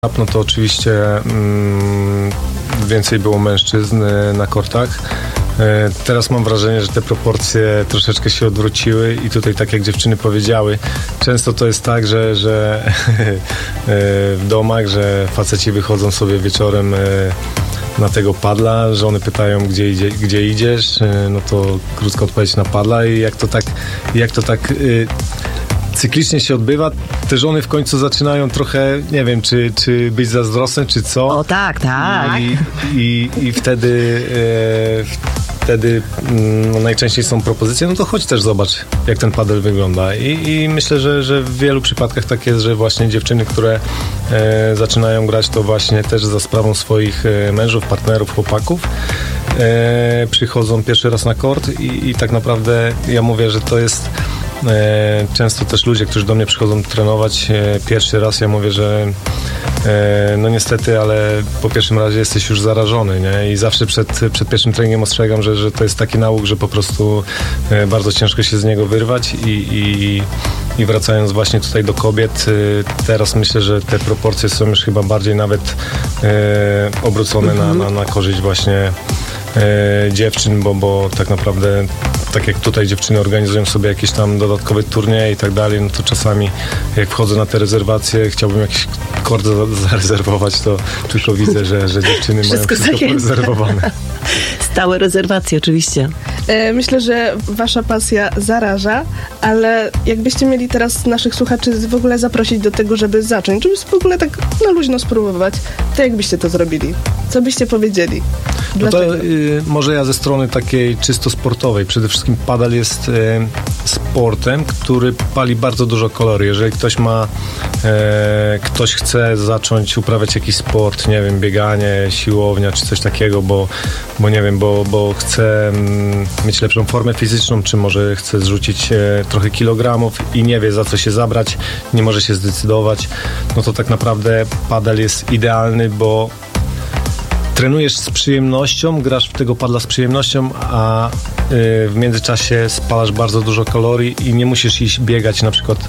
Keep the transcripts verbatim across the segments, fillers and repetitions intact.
No to oczywiście mm, więcej było mężczyzn na kortach. E, teraz mam wrażenie, że te proporcje troszeczkę się odwróciły i tutaj, tak jak dziewczyny powiedziały, często to jest tak, że, że w domach, że faceci wychodzą sobie wieczorem na tego padla, żony pytają, gdzie, idzie, gdzie idziesz, no to krótka odpowiedź na padla i jak to tak, jak to tak y, cyklicznie się odbywa, te żony w końcu zaczynają trochę, nie wiem, czy, czy być zazdrosne, czy co. O tak, tak. I, i, i wtedy e, wtedy no, najczęściej są propozycje, no to chodź też zobacz, jak ten padel wygląda. I, i myślę, że, że w wielu przypadkach tak jest, że właśnie dziewczyny, które e, zaczynają grać, to właśnie też za sprawą swoich e, mężów, partnerów, chłopaków e, przychodzą pierwszy raz na kort i, i tak naprawdę ja mówię, że to jest E, często też ludzie, którzy do mnie przychodzą trenować e, pierwszy raz, ja mówię, że e, no niestety, ale po pierwszym razie jesteś już zarażony, nie? I zawsze przed, przed pierwszym treningiem ostrzegam, że, że to jest taki nauk, że po prostu e, bardzo ciężko się z niego wyrwać i, i, i wracając właśnie tutaj do kobiet, e, teraz myślę, że te proporcje są już chyba bardziej nawet e, obrócone mhm. na, na, na korzyść właśnie e, dziewczyn, bo, bo tak naprawdę tak jak tutaj dziewczyny organizują sobie jakieś tam dodatkowe turnieje i tak dalej, no to czasami jak wchodzę na te rezerwacje, chciałbym jakiś kort za- zarezerwować, to tylko widzę, że, że dziewczyny wszystko mają wszystko porezerwowane. Stałe rezerwacje, oczywiście. Myślę, że wasza pasja zaraża, ale jakbyście mieli teraz naszych słuchaczy w ogóle zaprosić do tego, żeby zacząć, żeby w ogóle tak na luźno spróbować, to jak byście to zrobili? Co byście powiedzieli? No to y, może ja ze strony takiej czysto sportowej. Przede wszystkim padel jest y, sportem, który pali bardzo dużo kalorii. Jeżeli ktoś ma, y, ktoś chce zacząć uprawiać jakiś sport, nie wiem, bieganie, siłownia czy coś takiego, bo, bo nie wiem, bo, bo chce mm, mieć lepszą formę fizyczną, czy może chce zrzucić y, trochę kilogramów i nie wie, za co się zabrać, nie może się zdecydować, no to tak naprawdę padel jest idealny, bo trenujesz z przyjemnością, grasz w tego padla z przyjemnością, a y, w międzyczasie spalasz bardzo dużo kalorii i nie musisz iść biegać na przykład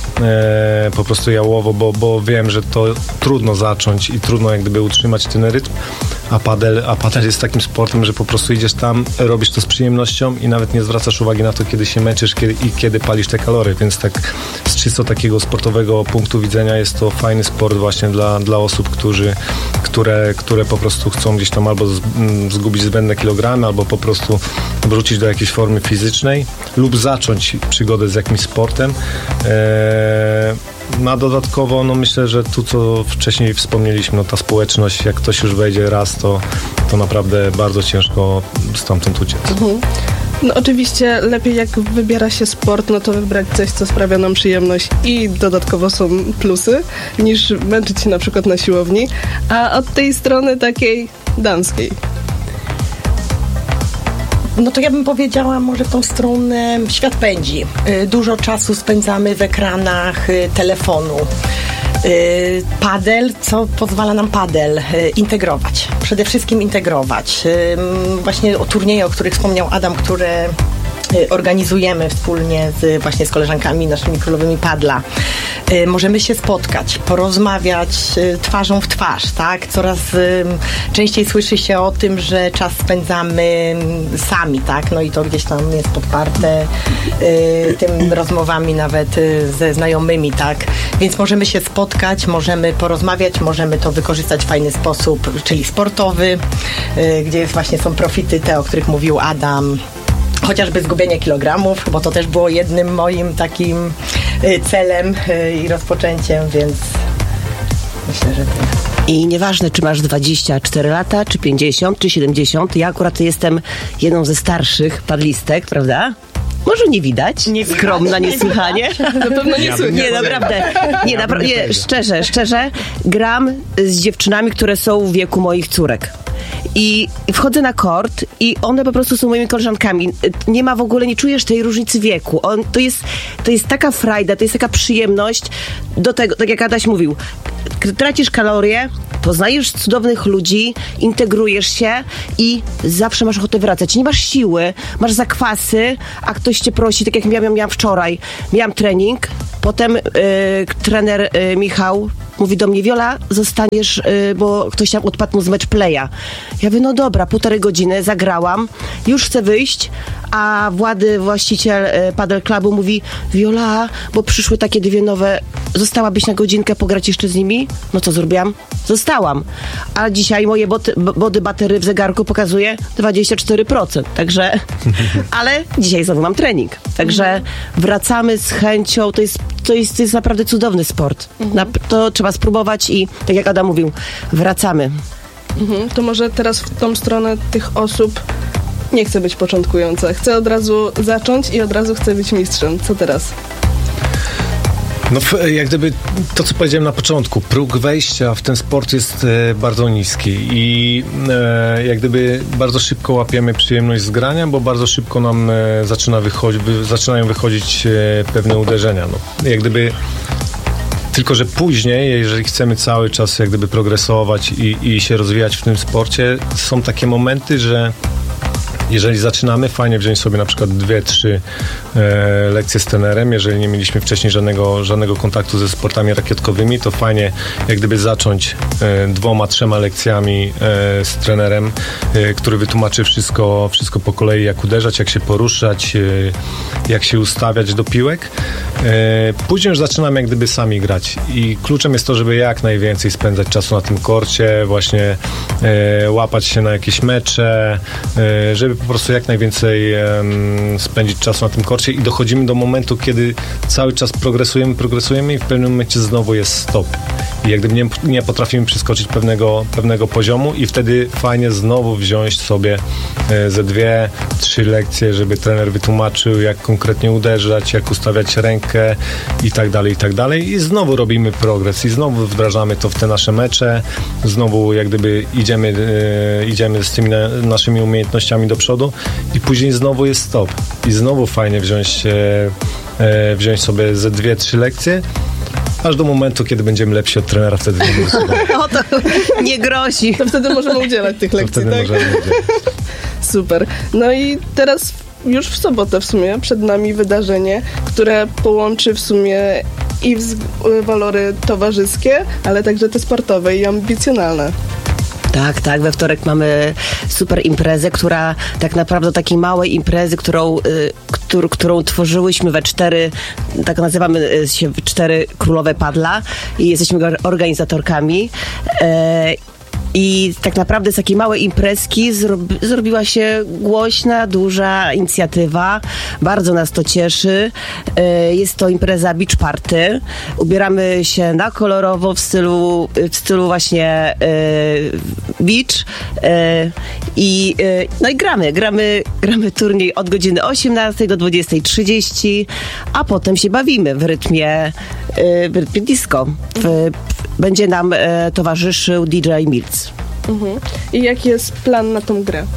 y, po prostu jałowo, bo, bo wiem, że to trudno zacząć i trudno jak gdyby utrzymać ten rytm, a padel, a padel jest takim sportem, że po prostu idziesz tam, robisz to z przyjemnością i nawet nie zwracasz uwagi na to, kiedy się męczysz kiedy, i kiedy palisz te kalorie, więc tak z czysto takiego sportowego punktu widzenia jest to fajny sport właśnie dla, dla osób, którzy, które, które po prostu chcą gdzieś tam albo z, m, zgubić zbędne kilogramy, albo po prostu wrócić do jakiejś formy fizycznej lub zacząć przygodę z jakimś sportem. Eee, No a dodatkowo, no myślę, że tu, co wcześniej wspomnieliśmy, no ta społeczność, jak ktoś już wejdzie raz, to, to naprawdę bardzo ciężko stamtąd uciec. Mhm. No oczywiście lepiej jak wybiera się sport, no to wybrać coś, co sprawia nam przyjemność i dodatkowo są plusy, niż męczyć się na przykład na siłowni. A od tej strony takiej damskiej. No to ja bym powiedziała może w tą stronę, świat pędzi. Dużo czasu spędzamy w ekranach telefonu. Padel, co pozwala nam padel integrować. Przede wszystkim integrować. Właśnie o turnieje, o których wspomniał Adam, które organizujemy wspólnie z, właśnie z koleżankami naszymi królowymi padla. Możemy się spotkać, porozmawiać twarzą w twarz, tak? Coraz częściej słyszy się o tym, że czas spędzamy sami, tak? No i to gdzieś tam jest podparte tym rozmowami nawet ze znajomymi, tak? Więc możemy się spotkać, możemy porozmawiać, możemy to wykorzystać w fajny sposób, czyli sportowy, gdzie właśnie są profity te, o których mówił Adam, chociażby zgubienie kilogramów, bo to też było jednym moim takim celem i rozpoczęciem, więc myślę, że to... I nieważne, czy masz dwadzieścia cztery lata, czy pięćdziesiąt, czy siedemdziesiąt. Ja akurat jestem jedną ze starszych padlistek, prawda? Może nie widać, nie skromna widać, niesłychanie. Na pewno nie słychać. Nie, naprawdę. Nie, napra- nie, szczerze, szczerze, gram z dziewczynami, które są w wieku moich córek. I wchodzę na kort i one po prostu są moimi koleżankami. Nie ma w ogóle, nie czujesz tej różnicy wieku. On, to, jest, to jest taka frajda, to jest taka przyjemność do tego, tak jak Adaś mówił, tracisz kalorie, poznajesz cudownych ludzi, integrujesz się i zawsze masz ochotę wracać. Nie masz siły, masz zakwasy, a ktoś cię prosi, tak jak miałam, miałam wczoraj. Miałam trening, potem yy, trener yy, Michał mówi do mnie, Wiola, zostaniesz, y, bo ktoś tam odpadł mu z match playa. Ja mówię, no dobra, półtorej godziny, zagrałam, już chcę wyjść, a Włady, właściciel y, Padel Clubu mówi, Wiola, bo przyszły takie dwie nowe, zostałabyś na godzinkę pograć jeszcze z nimi? No co zrobiłam? Zostałam. A dzisiaj moje boty, body batery w zegarku pokazuje dwadzieścia cztery procent, także, ale dzisiaj znowu mam trening, także wracamy z chęcią, to jest, to jest, to jest naprawdę cudowny sport. Na, to trzeba spróbować i tak jak Adam mówił, wracamy. Mhm. To może teraz w tą stronę tych osób nie chcę być początkująca, chcę od razu zacząć i od razu chcę być mistrzem. Co teraz? No jak gdyby to, co powiedziałem na początku, próg wejścia w ten sport jest e, bardzo niski i e, jak gdyby bardzo szybko łapiemy przyjemność z grania, bo bardzo szybko nam e, zaczyna wychodzi, wy, zaczynają wychodzić e, pewne uderzenia. No, jak gdyby tylko, że później, jeżeli chcemy cały czas jak gdyby progresować i, i się rozwijać w tym sporcie, są takie momenty, że jeżeli zaczynamy, fajnie wziąć sobie na przykład dwie, trzy e, lekcje z trenerem. Jeżeli nie mieliśmy wcześniej żadnego, żadnego kontaktu ze sportami rakietkowymi, to fajnie jak gdyby zacząć e, dwoma, trzema lekcjami e, z trenerem, e, który wytłumaczy wszystko, wszystko po kolei, jak uderzać, jak się poruszać, e, jak się ustawiać do piłek. E, później już zaczynamy jak gdyby sami grać i kluczem jest to, żeby jak najwięcej spędzać czasu na tym korcie, właśnie e, łapać się na jakieś mecze, e, żeby po prostu jak najwięcej um, spędzić czasu na tym korcie i dochodzimy do momentu, kiedy cały czas progresujemy, progresujemy i w pewnym momencie znowu jest stop. I jak gdyby nie, nie potrafimy przeskoczyć pewnego, pewnego poziomu i wtedy fajnie znowu wziąć sobie e, ze dwie, trzy lekcje, żeby trener wytłumaczył, jak konkretnie uderzać, jak ustawiać rękę i tak dalej, i tak dalej. I znowu robimy progres i znowu wdrażamy to w te nasze mecze. Znowu jak gdyby idziemy, e, idziemy z tymi na, naszymi umiejętnościami do przodu i później znowu jest stop. I znowu fajnie wziąć, e, e, wziąć sobie ze dwie, trzy lekcje, aż do momentu, kiedy będziemy lepsi od trenera, wtedy nie O, to nie grozi. To wtedy możemy udzielać tych lekcji, to wtedy tak? możemy udzielać. Super. No i teraz już w sobotę w sumie przed nami wydarzenie, które połączy w sumie i wz- walory towarzyskie, ale także te sportowe i ambicjonalne. Tak, tak, we wtorek mamy super imprezę, która tak naprawdę takiej małej imprezy, którą, y, któr, którą tworzyłyśmy we cztery, tak nazywamy się cztery królowe padla i jesteśmy organizatorkami. E, I tak naprawdę z takiej małej imprezki zrobi, zrobiła się głośna, duża inicjatywa. Bardzo nas to cieszy. E, jest to impreza Beach Party. Ubieramy się na kolorowo w stylu, w stylu właśnie e, beach. E, i, e, no i gramy. gramy. Gramy turniej od godziny osiemnastej do dwudziestej trzydzieści, a potem się bawimy w rytmie, e, w rytmie disco. W, będzie nam e, towarzyszył D J Mills. Mhm. I jaki jest plan na tą grę?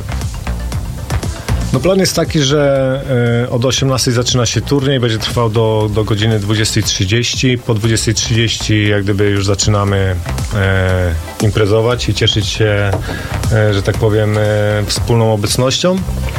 No plan jest taki, że e, od osiemnastej zaczyna się turniej, będzie trwał do, do godziny dwudziestej trzydzieści. Po dwudziestej trzydzieści jak gdyby już zaczynamy e, imprezować i cieszyć się, e, że tak powiem, e, wspólną obecnością.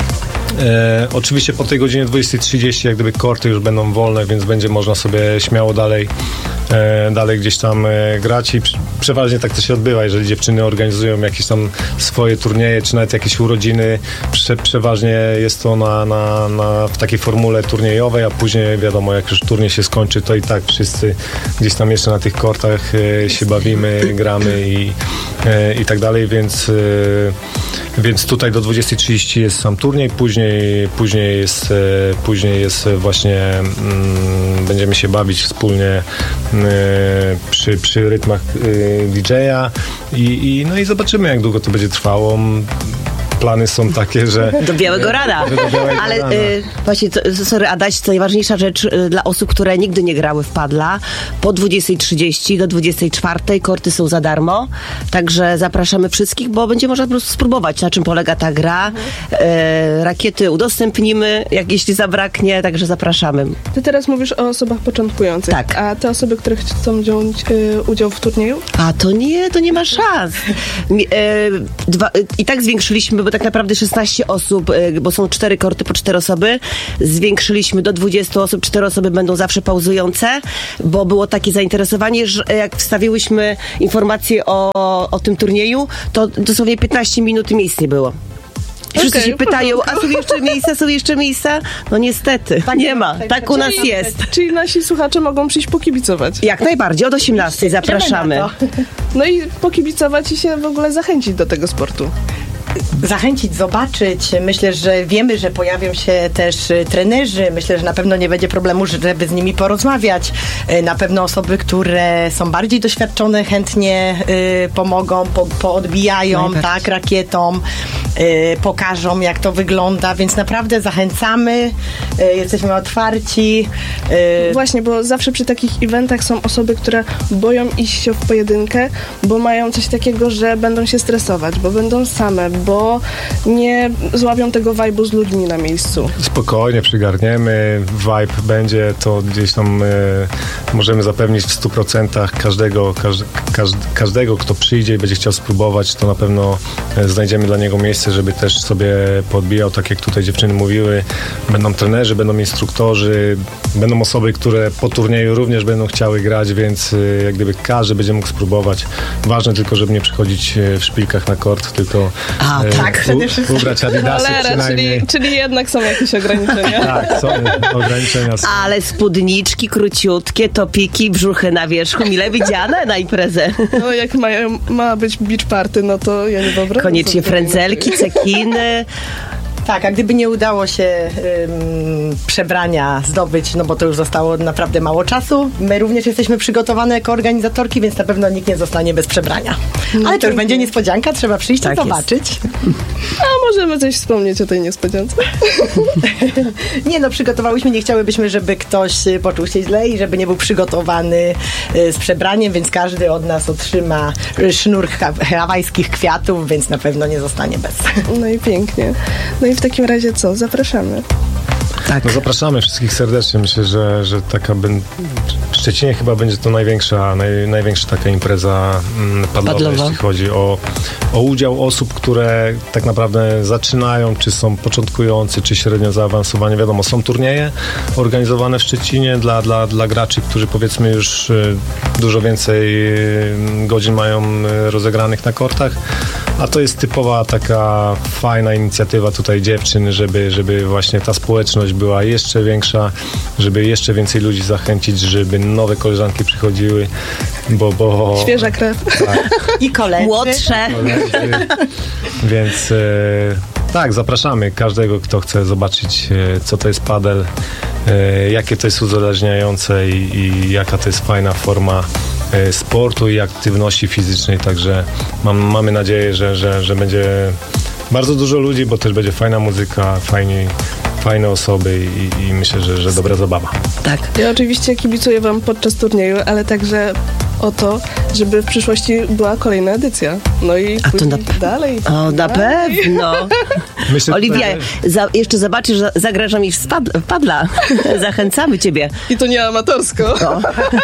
E, oczywiście po tej godzinie dwudziestej trzydzieści jak gdyby korty już będą wolne, więc będzie można sobie śmiało dalej e, dalej gdzieś tam e, grać i pr- przeważnie tak to się odbywa, jeżeli dziewczyny organizują jakieś tam swoje turnieje, czy nawet jakieś urodziny, prze, przeważnie jest to na, na, na, w takiej formule turniejowej, a później wiadomo, jak już turniej się skończy, to i tak wszyscy gdzieś tam jeszcze na tych kortach e, się bawimy, gramy i, e, i tak dalej, więc e, więc tutaj do dwudziestej trzydzieści jest sam turniej, później Później jest, później jest właśnie mm, będziemy się bawić wspólnie y, przy, przy rytmach y, D J-a i, i, no i zobaczymy, jak długo to będzie trwało. Plany są takie, że... Do Białego Rana. Do Białego Ale Rana. Y, właśnie, to, sorry Adaś, to najważniejsza rzecz y, dla osób, które nigdy nie grały w padla. Po dwudziestej trzydzieści do dwudziestej czwartej korty są za darmo, także zapraszamy wszystkich, bo będzie można po prostu spróbować, na czym polega ta gra. Y, rakiety udostępnimy, jak jeśli zabraknie, także zapraszamy. Ty teraz mówisz o osobach początkujących. Tak. A te osoby, które chcą wziąć y, udział w turnieju? A to nie, to nie ma szans. Mi, y, dwa, y, I tak zwiększyliśmy, bo tak naprawdę szesnaście osób, bo są cztery korty po cztery osoby. Zwiększyliśmy do dwudziestu osób, cztery osoby będą zawsze pauzujące, bo było takie zainteresowanie, że jak wstawiłyśmy informacje o, o tym turnieju, to dosłownie piętnaście minut miejsc nie było. I wszyscy Okay, się pytają, a są jeszcze miejsca, są jeszcze miejsca? No niestety, tak, nie ma. Tak, tak u nas czyli, jest. Czyli nasi słuchacze mogą przyjść pokibicować. Jak najbardziej, od osiemnastej zapraszamy. No i pokibicować i się w ogóle zachęcić do tego sportu. Zachęcić, zobaczyć. Myślę, że wiemy, że pojawią się też y, trenerzy. Myślę, że na pewno nie będzie problemu, żeby z nimi porozmawiać. Y, na pewno osoby, które są bardziej doświadczone, chętnie y, pomogą, po, poodbijają, tak, rakietą, y, pokażą, jak to wygląda, więc naprawdę zachęcamy, y, jesteśmy otwarci. Y, Właśnie, bo zawsze przy takich eventach są osoby, które boją iść się w pojedynkę, bo mają coś takiego, że będą się stresować, bo będą same, bo nie złapią tego vibe'u z ludźmi na miejscu. Spokojnie przygarniemy, vibe będzie, to gdzieś tam e, możemy zapewnić w stu procentach każdego, każ, każ, każdego, kto przyjdzie i będzie chciał spróbować, to na pewno e, znajdziemy dla niego miejsce, żeby też sobie podbijał, tak jak tutaj dziewczyny mówiły. Będą trenerzy, będą instruktorzy, będą osoby, które po turnieju również będą chciały grać, więc e, jak gdyby każdy będzie mógł spróbować. Ważne tylko, żeby nie przychodzić e, w szpilkach na kort, tylko A, e, tak, przede wszystkim. ubrać adidasy Cholera, przynajmniej. czyli, czyli jednak są jakieś ograniczenia. Tak, są ograniczenia. Są. Ale spódniczki króciutkie, topiki, brzuchy na wierzchu, mile widziane na imprezę. No jak ma, ma być beach party, no to ja nie wyobrażam. Koniecznie sobie frędzelki, cekiny. Tak, a gdyby nie udało się ym, przebrania zdobyć, no bo to już zostało naprawdę mało czasu, my również jesteśmy przygotowane jako organizatorki, więc na pewno nikt nie zostanie bez przebrania. No Ale to już będzie niespodzianka, trzeba przyjść Tak i zobaczyć. A możemy coś wspomnieć o tej niespodziance? Nie no, przygotowałyśmy, nie chciałybyśmy, żeby ktoś y, poczuł się źle i żeby nie był przygotowany y, z przebraniem, więc każdy od nas otrzyma y, sznur ha- hawajskich kwiatów, więc na pewno nie zostanie bez. No i pięknie. No i w takim razie co? Zapraszamy. Tak. No zapraszamy wszystkich serdecznie. Myślę, że, że taka ben... w Szczecinie chyba będzie to największa, naj, największa taka impreza mm, padlowa, Padlowa. jeśli chodzi o, o udział osób, które tak naprawdę zaczynają, czy są początkujący, czy średnio zaawansowani. Wiadomo, są turnieje organizowane w Szczecinie dla, dla, dla graczy, którzy powiedzmy już y, dużo więcej y, godzin mają y, rozegranych na kortach, a to jest typowa taka fajna inicjatywa tutaj dziewczyn, żeby, żeby właśnie ta społeczność była jeszcze większa, żeby jeszcze więcej ludzi zachęcić, żeby nowe koleżanki przychodziły, bo... bo Świeża krew. tak, I koledzy. Młodsze. koledzy. Więc e, tak, zapraszamy każdego, kto chce zobaczyć, e, co to jest padel, e, jakie to jest uzależniające i, i jaka to jest fajna forma e, sportu i aktywności fizycznej, także mam, mamy nadzieję, że, że, że będzie bardzo dużo ludzi, bo też będzie fajna muzyka, fajni, fajne osoby i, i myślę, że, że dobra zabawa. Tak. Ja oczywiście kibicuję wam podczas turnieju, ale także o to, żeby w przyszłości była kolejna edycja. No i A to później na- dalej. O, na dalej. pewno. Myślę, Oliwia, że- za, jeszcze zobaczysz, że zagraża mi w spad- w padla. Zachęcamy ciebie. I to nie amatorsko. O.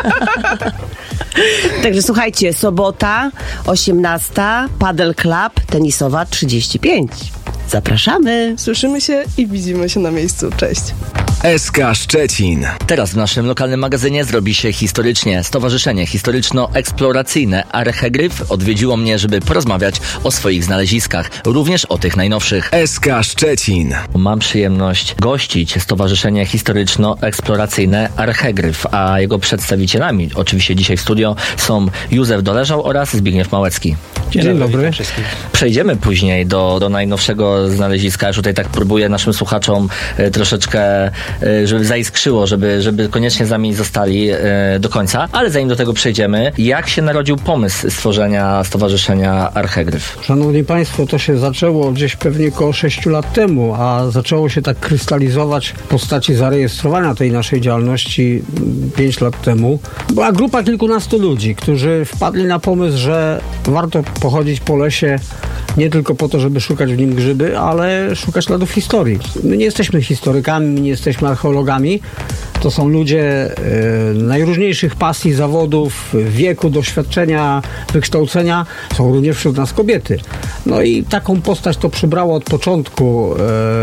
Także słuchajcie, sobota, osiemnasta, Padel Club, tenisowa trzydzieści pięć. Zapraszamy. Słyszymy się i widzimy się na miejscu. Cześć. S K Szczecin. Teraz w naszym lokalnym magazynie zrobi się historycznie. Stowarzyszenie Historyczno-Eksploracyjne Archegryf odwiedziło mnie, żeby porozmawiać o swoich znaleziskach, również o tych najnowszych. S K Szczecin. Mam przyjemność gościć Stowarzyszenie Historyczno-Eksploracyjne Archegryf, a jego przedstawicielami, oczywiście dzisiaj w studio, są Józef Doleżał oraz Zbigniew Małecki. Dzień, Dzień dobry. Przejdziemy później do, do najnowszego znaleziska. Już tutaj tak próbuję naszym słuchaczom e, troszeczkę, e, żeby zaiskrzyło, żeby, żeby koniecznie z nami zostali e, do końca. Ale zanim do tego przejdziemy, jak się narodził pomysł stworzenia Stowarzyszenia Archegryf? Szanowni Państwo, to się zaczęło gdzieś pewnie około sześciu lat temu, a zaczęło się tak krystalizować w postaci zarejestrowania tej naszej działalności pięć lat temu. Była grupa kilkunastu ludzi, którzy wpadli na pomysł, że warto pochodzić po lesie nie tylko po to, żeby szukać w nim grzyby, ale szukać śladów historii. My nie jesteśmy historykami, my nie jesteśmy archeologami, To są ludzie y, najróżniejszych pasji, zawodów, wieku, doświadczenia, wykształcenia. Są również wśród nas kobiety. No i taką postać to przybrało od początku, y,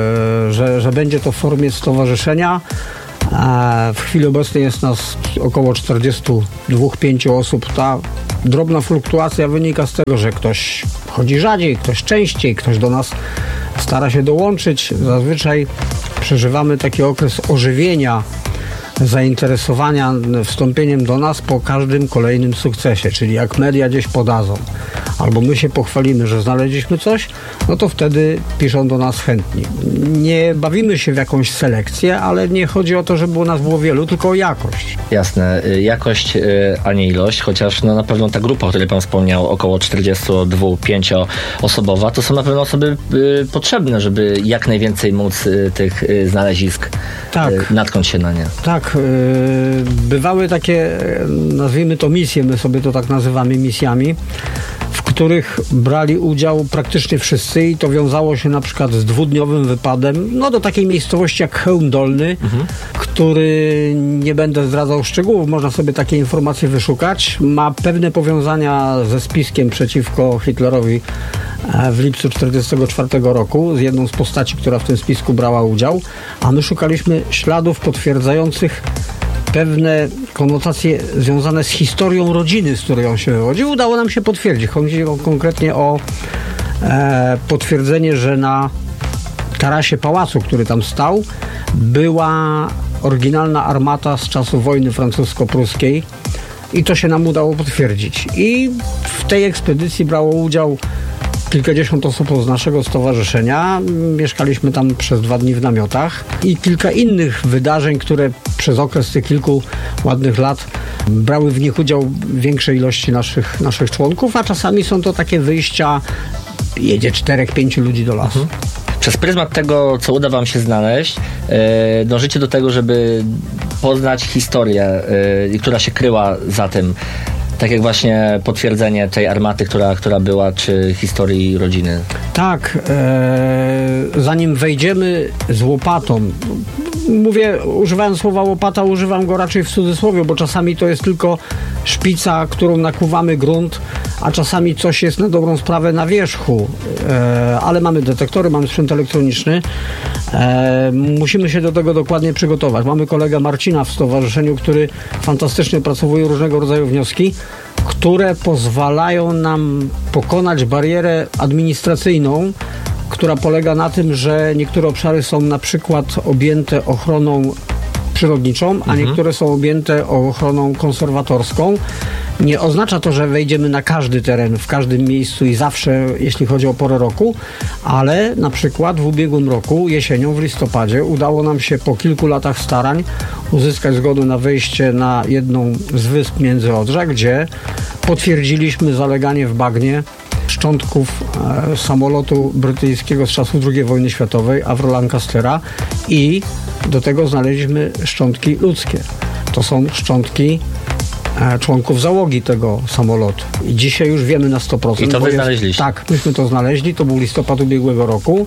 że, że będzie to w formie stowarzyszenia. A w chwili obecnej jest nas około czterdzieści dwa pięć osób. Ta drobna fluktuacja wynika z tego, że ktoś chodzi rzadziej, ktoś częściej, ktoś do nas stara się dołączyć. Zazwyczaj przeżywamy taki okres ożywienia, zainteresowania wstąpieniem do nas po każdym kolejnym sukcesie, czyli jak media gdzieś podadzą, albo my się pochwalimy, że znaleźliśmy coś, no to wtedy piszą do nas chętni. Nie bawimy się w jakąś selekcję, ale nie chodzi o to, żeby u nas było wielu, tylko o jakość. Jasne, jakość, a nie ilość, chociaż no na pewno ta grupa, o której pan wspomniał, około czterdzieści dwa pięć osobowa, to są na pewno osoby y, potrzebne, żeby jak najwięcej móc y, tych y, znalezisk tak. y, natknąć się na nie. Tak, y, bywały takie, nazwijmy to misje, my sobie to tak nazywamy misjami, w których brali udział praktycznie wszyscy i to wiązało się na przykład z dwudniowym wypadem, no do takiej miejscowości jak Chełm Dolny, mhm. który, nie będę zdradzał szczegółów, można sobie takie informacje wyszukać, ma pewne powiązania ze spiskiem przeciwko Hitlerowi w lipcu czterdziestego czwartego roku z jedną z postaci, która w tym spisku brała udział, a my szukaliśmy śladów potwierdzających pewne konotacje związane z historią rodziny, z której on się wywodził. Udało nam się potwierdzić. Chodzi o, konkretnie o e, potwierdzenie, że na tarasie pałacu, który tam stał, była oryginalna armata z czasów wojny francusko-pruskiej i to się nam udało potwierdzić. I w tej ekspedycji brało udział kilkadziesiąt osób z naszego stowarzyszenia. Mieszkaliśmy tam przez dwa dni w namiotach i kilka innych wydarzeń, które przez okres tych kilku ładnych lat brały w nich udział większej ilości naszych, naszych członków, a czasami są to takie wyjścia, jedzie czterech, pięciu ludzi do lasu. Mhm. Przez pryzmat tego, co uda wam się znaleźć, yy, dążycie do tego, żeby poznać historię, yy, która się kryła za tym. Tak jak właśnie potwierdzenie tej armaty, która, która była, czy historii rodziny. Tak, e, zanim wejdziemy z łopatą, mówię, używając słowa łopata, używam go raczej w cudzysłowie, bo czasami to jest tylko szpica, którą nakłuwamy grunt, a czasami coś jest na dobrą sprawę na wierzchu, e, ale mamy detektory, mamy sprzęt elektroniczny, e, musimy się do tego dokładnie przygotować. Mamy kolegę Marcina w stowarzyszeniu, który fantastycznie opracowuje różnego rodzaju wnioski, które pozwalają nam pokonać barierę administracyjną, która polega na tym, że niektóre obszary są na przykład objęte ochroną przyrodniczą, a mhm. niektóre są objęte ochroną konserwatorską. Nie oznacza to, że wejdziemy na każdy teren, w każdym miejscu i zawsze, jeśli chodzi o porę roku, ale na przykład w ubiegłym roku, jesienią, w listopadzie, udało nam się po kilku latach starań uzyskać zgodę na wejście na jedną z wysp Międzyodrza, gdzie potwierdziliśmy zaleganie w bagnie szczątków e, samolotu brytyjskiego z czasów drugiej wojny światowej, Avro Lancastera, i do tego znaleźliśmy szczątki ludzkie. To są szczątki e, członków załogi tego samolotu. I dzisiaj już wiemy na sto procent. I to wy jest, znaleźliście? Tak, myśmy to znaleźli. To był listopad ubiegłego roku.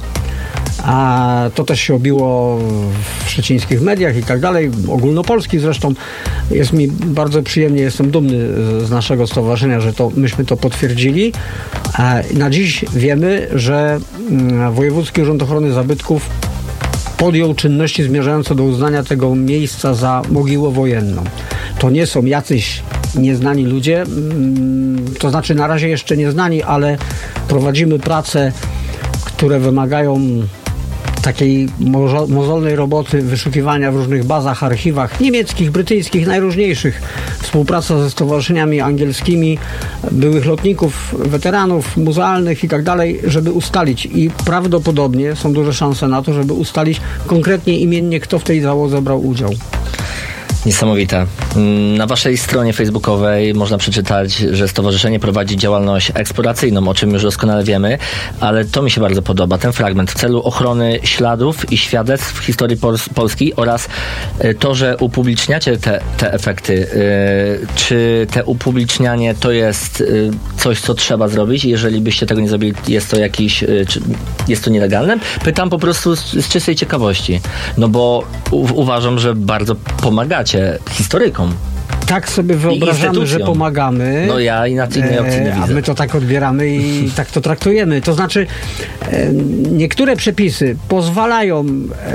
A to też się obiło w szczecińskich mediach i tak dalej, ogólnopolskich zresztą. Jest mi bardzo przyjemnie, jestem dumny z naszego stowarzyszenia, że to, myśmy to potwierdzili. Na dziś wiemy, że Wojewódzki Urząd Ochrony Zabytków podjął czynności zmierzające do uznania tego miejsca za mogiłę wojenną. To nie są jacyś nieznani ludzie, to znaczy na razie jeszcze nieznani, ale prowadzimy prace, które wymagają takiej mozo- mozolnej roboty, wyszukiwania w różnych bazach, archiwach niemieckich, brytyjskich, najróżniejszych. Współpraca ze stowarzyszeniami angielskimi, byłych lotników, weteranów muzealnych i tak dalej, żeby ustalić. I prawdopodobnie są duże szanse na to, żeby ustalić konkretnie imiennie, kto w tej załodze brał udział. Niesamowite. Na waszej stronie facebookowej można przeczytać, że stowarzyszenie prowadzi działalność eksploracyjną, o czym już doskonale wiemy, ale to mi się bardzo podoba, ten fragment w celu ochrony śladów i świadectw w historii Pols- Polski oraz to, że upubliczniacie te, te efekty. Czy te upublicznianie to jest coś, co trzeba zrobić? Jeżeli byście tego nie zrobili, jest to jakiś, czy jest to nielegalne? Pytam po prostu z, z czystej ciekawości, no bo u, uważam, że bardzo pomagacie historykom. Tak sobie wyobrażamy, że pomagamy. No ja inaczej innej opcji nie widzę. A my to tak odbieramy i tak to traktujemy. To znaczy e, niektóre przepisy pozwalają e,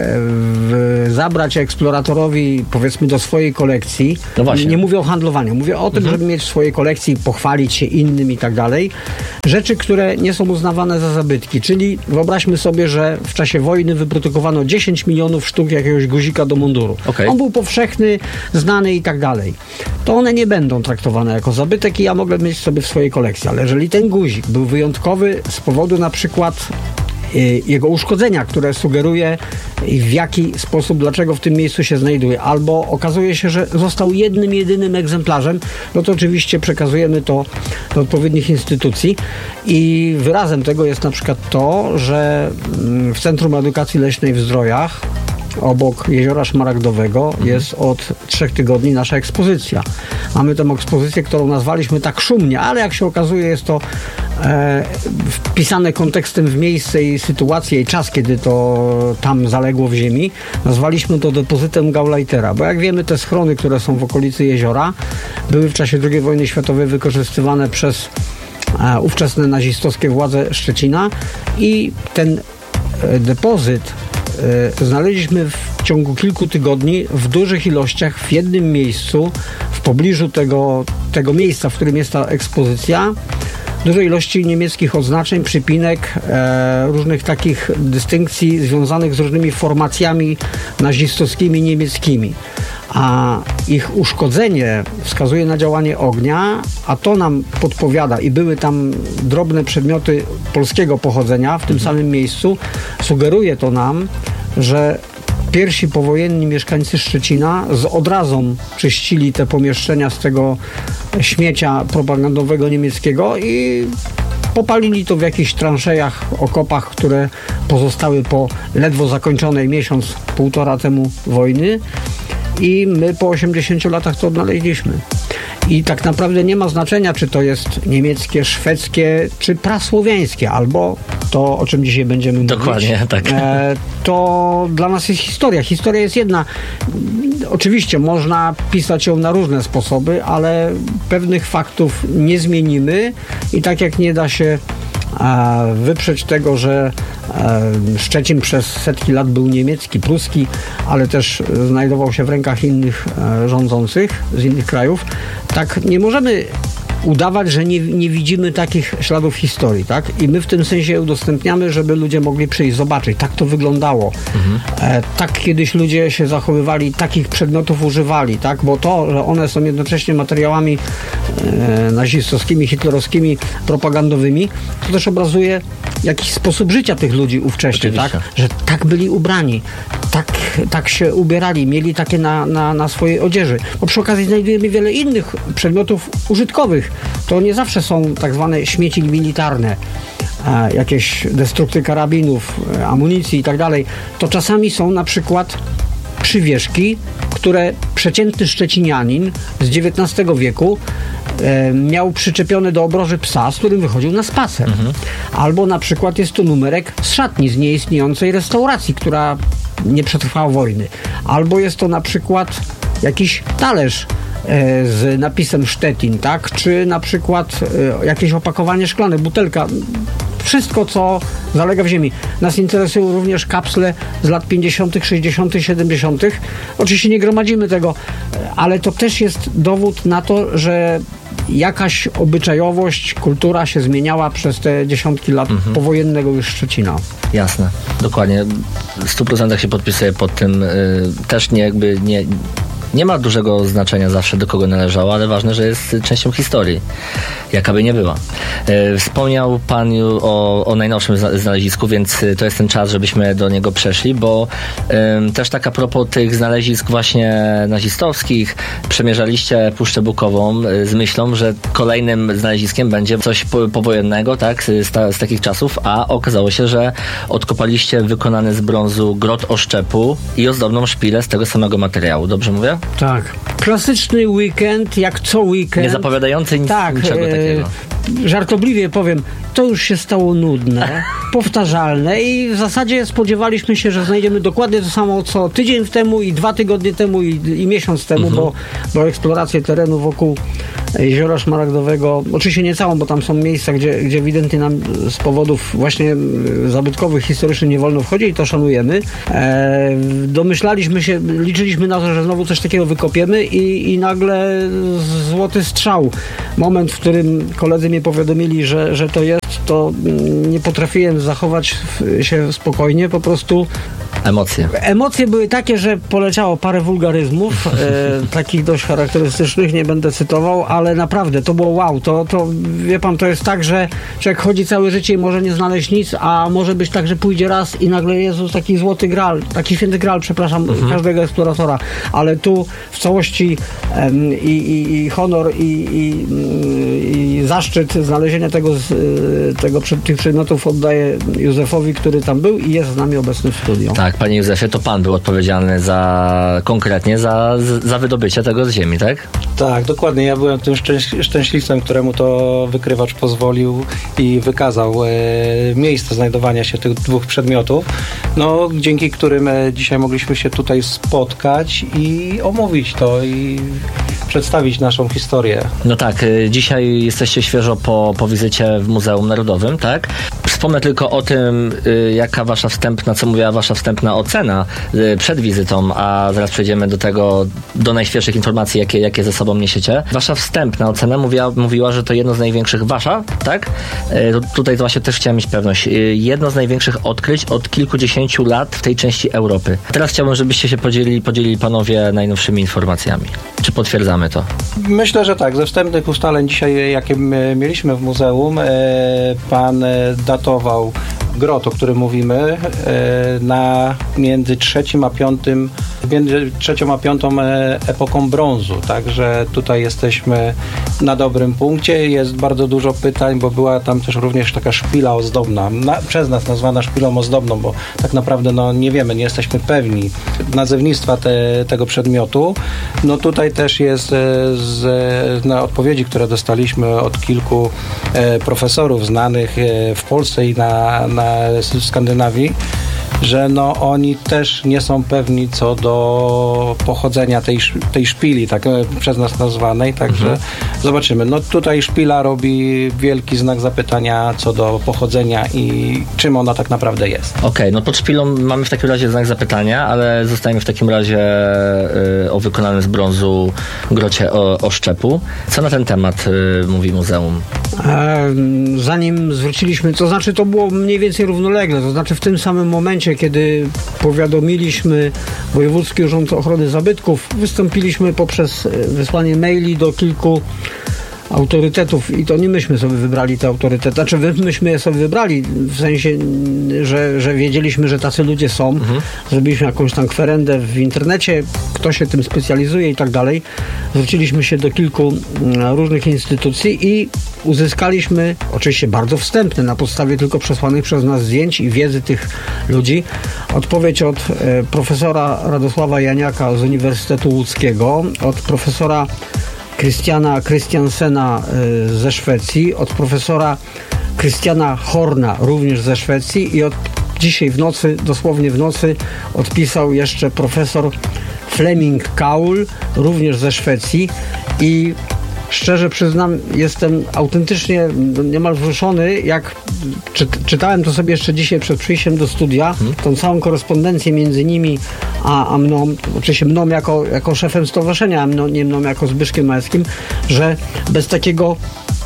w, zabrać eksploratorowi, powiedzmy, do swojej kolekcji. No właśnie. Nie mówię o handlowaniu. Mówię o tym, mhm. żeby mieć w swojej kolekcji, pochwalić się innym i tak dalej. Rzeczy, które nie są uznawane za zabytki. Czyli wyobraźmy sobie, że w czasie wojny wyprodukowano dziesięć milionów sztuk jakiegoś guzika do munduru. Okay. On był powszechny, znany i tak dalej. To one nie będą traktowane jako zabytek i ja mogę mieć sobie w swojej kolekcji. Ale jeżeli ten guzik był wyjątkowy z powodu na przykład y, jego uszkodzenia, które sugeruje w jaki sposób, dlaczego w tym miejscu się znajduje, albo okazuje się, że został jednym, jedynym egzemplarzem, no to oczywiście przekazujemy to do odpowiednich instytucji i wyrazem tego jest na przykład to, że w Centrum Edukacji Leśnej w Zdrojach obok Jeziora Szmaragdowego mhm. jest od trzech tygodni nasza ekspozycja. Mamy tę ekspozycję, którą nazwaliśmy tak szumnie, ale jak się okazuje, jest to e, wpisane kontekstem w miejsce i sytuację i czas, kiedy to tam zaległo w ziemi. Nazwaliśmy to depozytem Gauleitera, bo jak wiemy, te schrony, które są w okolicy jeziora, były w czasie drugiej wojny światowej wykorzystywane przez e, ówczesne nazistowskie władze Szczecina i ten e, depozyt znaleźliśmy w ciągu kilku tygodni w dużych ilościach w jednym miejscu, w pobliżu tego, tego miejsca, w którym jest ta ekspozycja, duże ilości niemieckich odznaczeń, przypinek, e, różnych takich dystynkcji związanych z różnymi formacjami nazistowskimi niemieckimi. A ich uszkodzenie wskazuje na działanie ognia, a to nam podpowiada i były tam drobne przedmioty polskiego pochodzenia w tym samym miejscu. Sugeruje to nam, że pierwsi powojenni mieszkańcy Szczecina z odrazą czyścili te pomieszczenia z tego śmiecia propagandowego niemieckiego i popalili to w jakichś transzejach, okopach, które pozostały po ledwo zakończonej miesiąc, półtora temu wojny. I my po osiemdziesięciu latach to odnaleźliśmy. I tak naprawdę nie ma znaczenia, czy to jest niemieckie, szwedzkie, czy prasłowiańskie, albo to, o czym dzisiaj będziemy mówić. Dokładnie, tak. E, to dla nas jest historia. Historia jest jedna. Oczywiście można pisać ją na różne sposoby, ale pewnych faktów nie zmienimy i tak jak nie da się wyprzeć tego, że Szczecin przez setki lat był niemiecki, pruski, ale też znajdował się w rękach innych rządzących z innych krajów, tak nie możemy udawać, że nie, nie widzimy takich śladów historii, tak? I my w tym sensie udostępniamy, żeby ludzie mogli przyjść, zobaczyć. Tak to wyglądało. Mhm. E, tak kiedyś ludzie się zachowywali, takich przedmiotów używali, tak? Bo to, że one są jednocześnie materiałami e, nazistowskimi, hitlerowskimi, propagandowymi, to też obrazuje jakiś sposób życia tych ludzi ówcześnie, tak? Że tak byli ubrani, tak, tak się ubierali, mieli takie na, na, na swojej odzieży. Bo przy okazji znajdujemy wiele innych przedmiotów użytkowych. To nie zawsze są tak zwane śmieci militarne, e, jakieś destrukty karabinów, e, amunicji i tak dalej. To czasami są na przykład przywieszki, które przeciętny szczecinianin z dziewiętnastego wieku e, miał przyczepione do obroży psa, z którym wychodził na spacer. Mhm. Albo na przykład jest to numerek z szatni, z nieistniejącej restauracji, która nie przetrwała wojny. Albo jest to na przykład jakiś talerz z napisem Szczecin, tak? Czy na przykład y, jakieś opakowanie szklane, butelka, wszystko, co zalega w ziemi. Nas interesują również kapsle z lat pięćdziesiątych, sześćdziesiątych, siedemdziesiątych. Oczywiście nie gromadzimy tego, ale to też jest dowód na to, że jakaś obyczajowość, kultura się zmieniała przez te dziesiątki lat mhm. powojennego już Szczecina. Jasne, dokładnie. W stu procentach się podpisuję pod tym. Też nie jakby nie Nie ma dużego znaczenia zawsze, do kogo należało, ale ważne, że jest częścią historii, jaka by nie była. E, wspomniał Pan o, o najnowszym znalezisku, więc to jest ten czas, żebyśmy do niego przeszli, bo e, też tak a propos tych znalezisk właśnie nazistowskich, przemierzaliście Puszczę Bukową e, z myślą, że kolejnym znaleziskiem będzie coś po, powojennego, tak, z, ta, z takich czasów, a okazało się, że odkopaliście wykonany z brązu grot oszczepu i ozdobną szpilę z tego samego materiału. Dobrze mówię? Tak. Klasyczny weekend, jak co weekend. Nie zapowiadający nic, tak, niczego takiego. E, żartobliwie powiem, to już się stało nudne, powtarzalne i w zasadzie spodziewaliśmy się, że znajdziemy dokładnie to samo, co tydzień temu i dwa tygodnie temu i, i miesiąc temu, mhm. bo, bo eksplorację terenu wokół Jeziora Szmaragdowego, oczywiście nie całą, bo tam są miejsca, gdzie, gdzie ewidentnie nam z powodów właśnie zabytkowych, historycznych nie wolno wchodzić i to szanujemy. E, domyślaliśmy się, liczyliśmy na to, że znowu coś takiego wykopiemy i, i nagle złoty strzał. Moment, w którym koledzy mnie powiadomili, że, że to jest, to nie potrafiłem zachować się spokojnie, po prostu Emocje. Emocje były takie, że poleciało parę wulgaryzmów, e, takich dość charakterystycznych, nie będę cytował, ale naprawdę to było wow. To, to, wie pan, to jest tak, że człowiek chodzi całe życie i może nie znaleźć nic, a może być tak, że pójdzie raz i nagle Jezus, taki złoty gral, taki święty gral, przepraszam, mhm. każdego eksploratora, ale tu w całości em, i, i, i honor i, i, i zaszczyt znalezienia tego, tego, tych przedmiotów oddaję Józefowi, który tam był i jest z nami obecny w studiu. Tak, panie Józefie, to pan był odpowiedzialny za, konkretnie za, za wydobycie tego z ziemi, tak? Tak, dokładnie. Ja byłem tym szczęś- szczęśliwcem, któremu to wykrywacz pozwolił i wykazał e, miejsce znajdowania się tych dwóch przedmiotów, no, dzięki którym e, dzisiaj mogliśmy się tutaj spotkać i omówić to i przedstawić naszą historię. No tak, e, dzisiaj jesteście świeżo po, po wizycie w Muzeum Narodowym, tak? Wspomnę tylko o tym, e, jaka wasza wstępna, co mówiła wasza wstępna ocena e, przed wizytą, a zaraz przejdziemy do tego, do najświeższych informacji, jakie, jakie ze sobą niesiecie. Wasza wstępna ocena mówiła, mówiła, że to jedno z największych, wasza, tak? E, to, tutaj to właśnie też chciałem mieć pewność. E, jedno z największych odkryć od kilkudziesięciu lat w tej części Europy. Teraz chciałbym, żebyście się podzielili, podzielili panowie najnowszymi informacjami. Czy potwierdzamy to? Myślę, że tak. Ze wstępnych ustaleń dzisiaj, jakie mieliśmy w muzeum, pan datował grot, o którym mówimy, na między trzecim a piątym, między trzecią a piątą epoką brązu. Także tutaj jesteśmy na dobrym punkcie. Jest bardzo dużo pytań, bo była tam też również taka szpila ozdobna, na, przez nas nazwana szpilą ozdobną, bo tak naprawdę no, nie wiemy, nie jesteśmy pewni nazewnictwa te, tego przedmiotu. No tutaj też jest z, na odpowiedzi, które dostaliśmy od kilku e, profesorów znanych e, w Polsce i na, na w Skandynawii, że no oni też nie są pewni co do pochodzenia tej, tej szpili, tak przez nas nazwanej, także mhm. zobaczymy. No tutaj szpila robi wielki znak zapytania co do pochodzenia i czym ona tak naprawdę jest. Okej, okay, no pod szpilą mamy w takim razie znak zapytania, ale zostajemy w takim razie y, o wykonanym z brązu grocie o, oszczepu. Co na ten temat y, mówi muzeum? E, zanim zwróciliśmy, to znaczy to było mniej więcej równolegle, to znaczy w tym samym momencie, kiedy powiadomiliśmy Wojewódzki Urząd Ochrony Zabytków, wystąpiliśmy poprzez wysłanie maili do kilku autorytetów i to nie myśmy sobie wybrali te autorytety, znaczy myśmy je sobie wybrali w sensie, że, że wiedzieliśmy, że tacy ludzie są, mhm. zrobiliśmy jakąś tam kwerendę w internecie, kto się tym specjalizuje i tak dalej. Zwróciliśmy się do kilku różnych instytucji i uzyskaliśmy, oczywiście bardzo wstępne, na podstawie tylko przesłanych przez nas zdjęć i wiedzy tych ludzi, odpowiedź od e, profesora Radosława Janiaka z Uniwersytetu Łódzkiego, od profesora Christiana Christiansena ze Szwecji, od profesora Christiana Horna również ze Szwecji i od dzisiaj w nocy, dosłownie w nocy odpisał jeszcze profesor Fleming Kaul również ze Szwecji i szczerze przyznam, jestem autentycznie niemal wzruszony, jak czy, czytałem to sobie jeszcze dzisiaj przed przyjściem do studia, hmm. tą całą korespondencję między nimi a, a mną, oczywiście mną jako, jako szefem stowarzyszenia, a mną, nie mną jako Zbyszkiem Małeckim, że bez takiego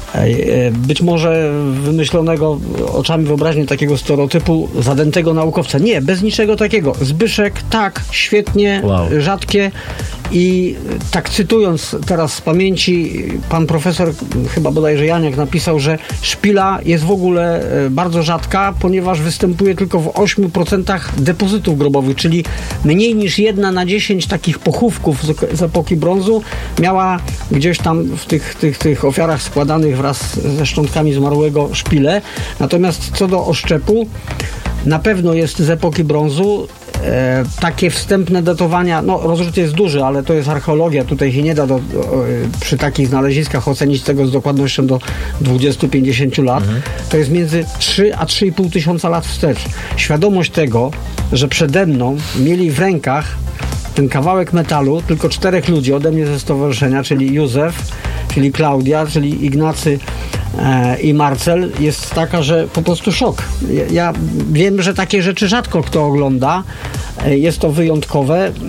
być może wymyślonego oczami wyobraźni takiego stereotypu zadętego naukowca. Nie, bez niczego takiego. Zbyszek, tak, świetnie, wow. rzadkie I tak cytując teraz z pamięci, pan profesor, chyba bodajże Janiak, napisał, że szpila jest w ogóle bardzo rzadka, ponieważ występuje tylko w ośmiu procentach depozytów grobowych, czyli mniej niż jedna na dziesięć takich pochówków z, z epoki brązu miała gdzieś tam w tych, tych, tych ofiarach składanych wraz ze szczątkami zmarłego szpilę. Natomiast co do oszczepu, na pewno jest z epoki brązu. E, takie wstępne datowania, no rozrzut jest duży, ale to jest archeologia, tutaj się nie da do, do, przy takich znaleziskach ocenić tego z dokładnością do dwudziestu do pięćdziesięciu lat. Mhm. To jest między trzy a trzy i pół tysiąca lat wstecz. Świadomość tego, że przede mną mieli w rękach ten kawałek metalu tylko czterech ludzi ode mnie ze stowarzyszenia, czyli Józef, czyli Klaudia, czyli Ignacy e, i Marcel, jest taka, że po prostu szok. Ja, ja wiem, że takie rzeczy rzadko kto ogląda. E, jest to wyjątkowe. E,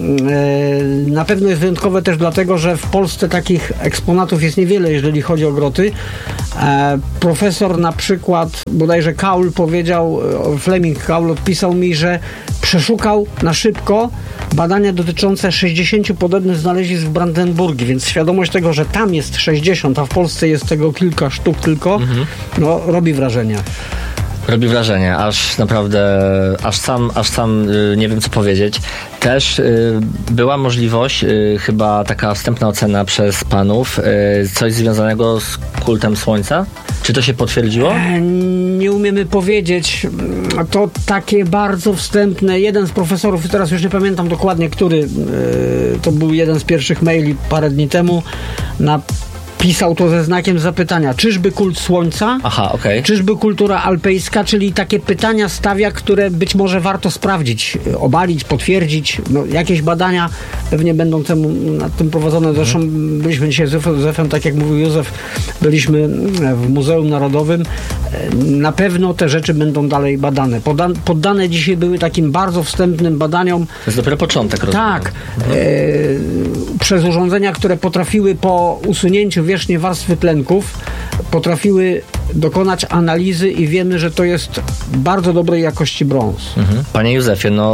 na pewno jest wyjątkowe też dlatego, że w Polsce takich eksponatów jest niewiele, jeżeli chodzi o groty. E, profesor na przykład, bodajże Kaul powiedział, Fleming Kaul odpisał mi, że przeszukał na szybko badania dotyczące sześćdziesięciu podobnych znalezisk w Brandenburgii, więc świadomość tego, że tam jest sześćdziesiąt, a w Polsce jest tego kilka sztuk tylko, mhm. no robi wrażenie. Robi wrażenie, aż naprawdę, aż sam, aż sam y, nie wiem co powiedzieć. Też y, była możliwość, y, chyba taka wstępna ocena przez panów, y, coś związanego z kultem słońca? Czy to się potwierdziło? E, nie umiemy powiedzieć. To takie bardzo wstępne. Jeden z profesorów, teraz już nie pamiętam dokładnie, który, y, to był jeden z pierwszych maili parę dni temu, na pisał to ze znakiem zapytania. Czyżby kult słońca? Aha, okej. Okay. Czyżby kultura alpejska? Czyli takie pytania stawia, które być może warto sprawdzić, obalić, potwierdzić. No, jakieś badania pewnie będą temu, nad tym prowadzone. Zresztą byliśmy dzisiaj z Józefem, tak jak mówił Józef, byliśmy w Muzeum Narodowym. Na pewno te rzeczy będą dalej badane. Poda- poddane dzisiaj były takim bardzo wstępnym badaniom. To jest dopiero początek, rozumiem. Tak. Mhm. E, przez urządzenia, które potrafiły po usunięciu wierzchniej warstwy tlenków potrafiły dokonać analizy i wiemy, że to jest bardzo dobrej jakości brąz. Mhm. Panie Józefie, no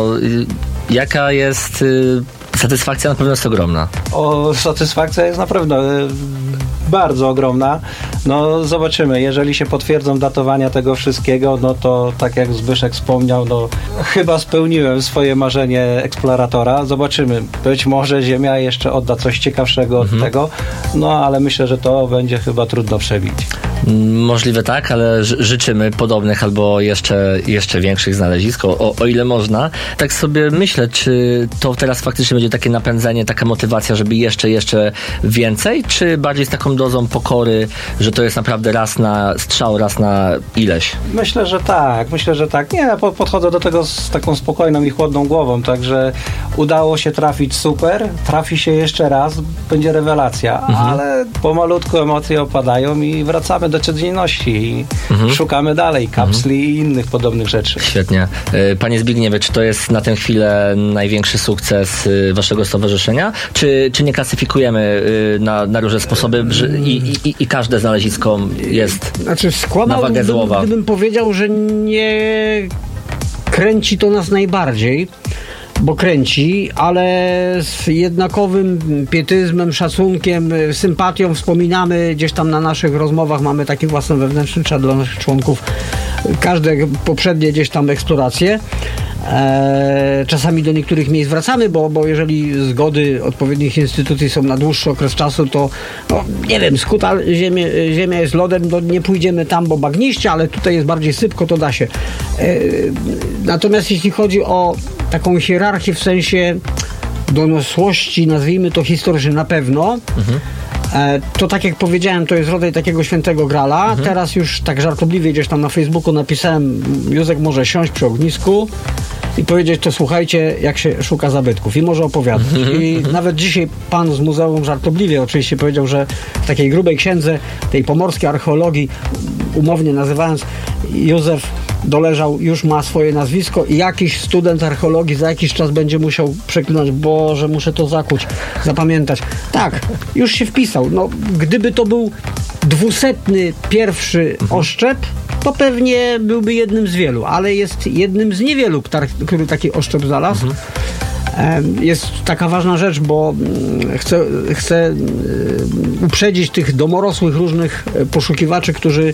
jaka jest y, satysfakcja? Na pewno jest ogromna. O, satysfakcja jest na pewno y, bardzo ogromna. No zobaczymy, jeżeli się potwierdzą datowania tego wszystkiego, no to tak jak Zbyszek wspomniał, no chyba spełniłem swoje marzenie eksploratora. Zobaczymy, być może Ziemia jeszcze odda coś ciekawszego mhm. od tego, no ale myślę, że to będzie chyba trudno przebić. Możliwe tak, ale ży- życzymy podobnych albo jeszcze, jeszcze większych znalezisk, o, o ile można. Tak sobie myślę, czy to teraz faktycznie będzie takie napędzenie, taka motywacja, żeby jeszcze, jeszcze więcej, czy bardziej z taką dozą pokory, że to jest naprawdę raz na strzał, raz na ileś? Myślę, że tak. Myślę, że tak. Nie, podchodzę do tego z taką spokojną i chłodną głową, także udało się trafić, super. Trafi się jeszcze raz, będzie rewelacja, mhm. ale pomalutku emocje opadają i wracamy do codzienności i mhm. szukamy dalej kapsli mhm. i innych podobnych rzeczy. Świetnie. Panie Zbigniewie, czy to jest na tę chwilę największy sukces waszego stowarzyszenia? Czy, czy nie klasyfikujemy na, na różne sposoby i, i, i każde znalezisko jest znaczy, na wagę złowa? Gdybym powiedział, że nie kręci to nas najbardziej, bo kręci, ale z jednakowym pietyzmem, szacunkiem, sympatią wspominamy gdzieś tam na naszych rozmowach, mamy taki własny wewnętrzny czat dla naszych członków, każde poprzednie gdzieś tam eksploracje. Eee, czasami do niektórych miejsc wracamy, bo, bo jeżeli zgody odpowiednich instytucji są na dłuższy okres czasu, to no, nie wiem, skuta ziemia, ziemia jest lodem, no, nie pójdziemy tam, bo bagniście, ale tutaj jest bardziej sypko, to da się. Eee, natomiast jeśli chodzi o taką hierarchię w sensie doniosłości, nazwijmy to historycznie, na pewno, mhm. e, to tak jak powiedziałem, to jest rodzaj takiego świętego grala. Mhm. Teraz już tak żartobliwie gdzieś tam na Facebooku napisałem, Józek może siąść przy ognisku i powiedzieć, to słuchajcie, jak się szuka zabytków i może opowiadać. Mm-hmm. I nawet dzisiaj pan z muzeum żartobliwie oczywiście powiedział, że w takiej grubej księdze tej pomorskiej archeologii, umownie nazywając, Józef doleżał, już ma swoje nazwisko i jakiś student archeologii za jakiś czas będzie musiał przeklinać, Boże, muszę to zakuć, zapamiętać. Tak, już się wpisał. No, gdyby to był dwusetny pierwszy oszczep, to pewnie byłby jednym z wielu, ale jest jednym z niewielu, który taki oszczep znalazł. Mhm. Jest taka ważna rzecz, bo chcę, chcę uprzedzić tych domorosłych różnych poszukiwaczy, którzy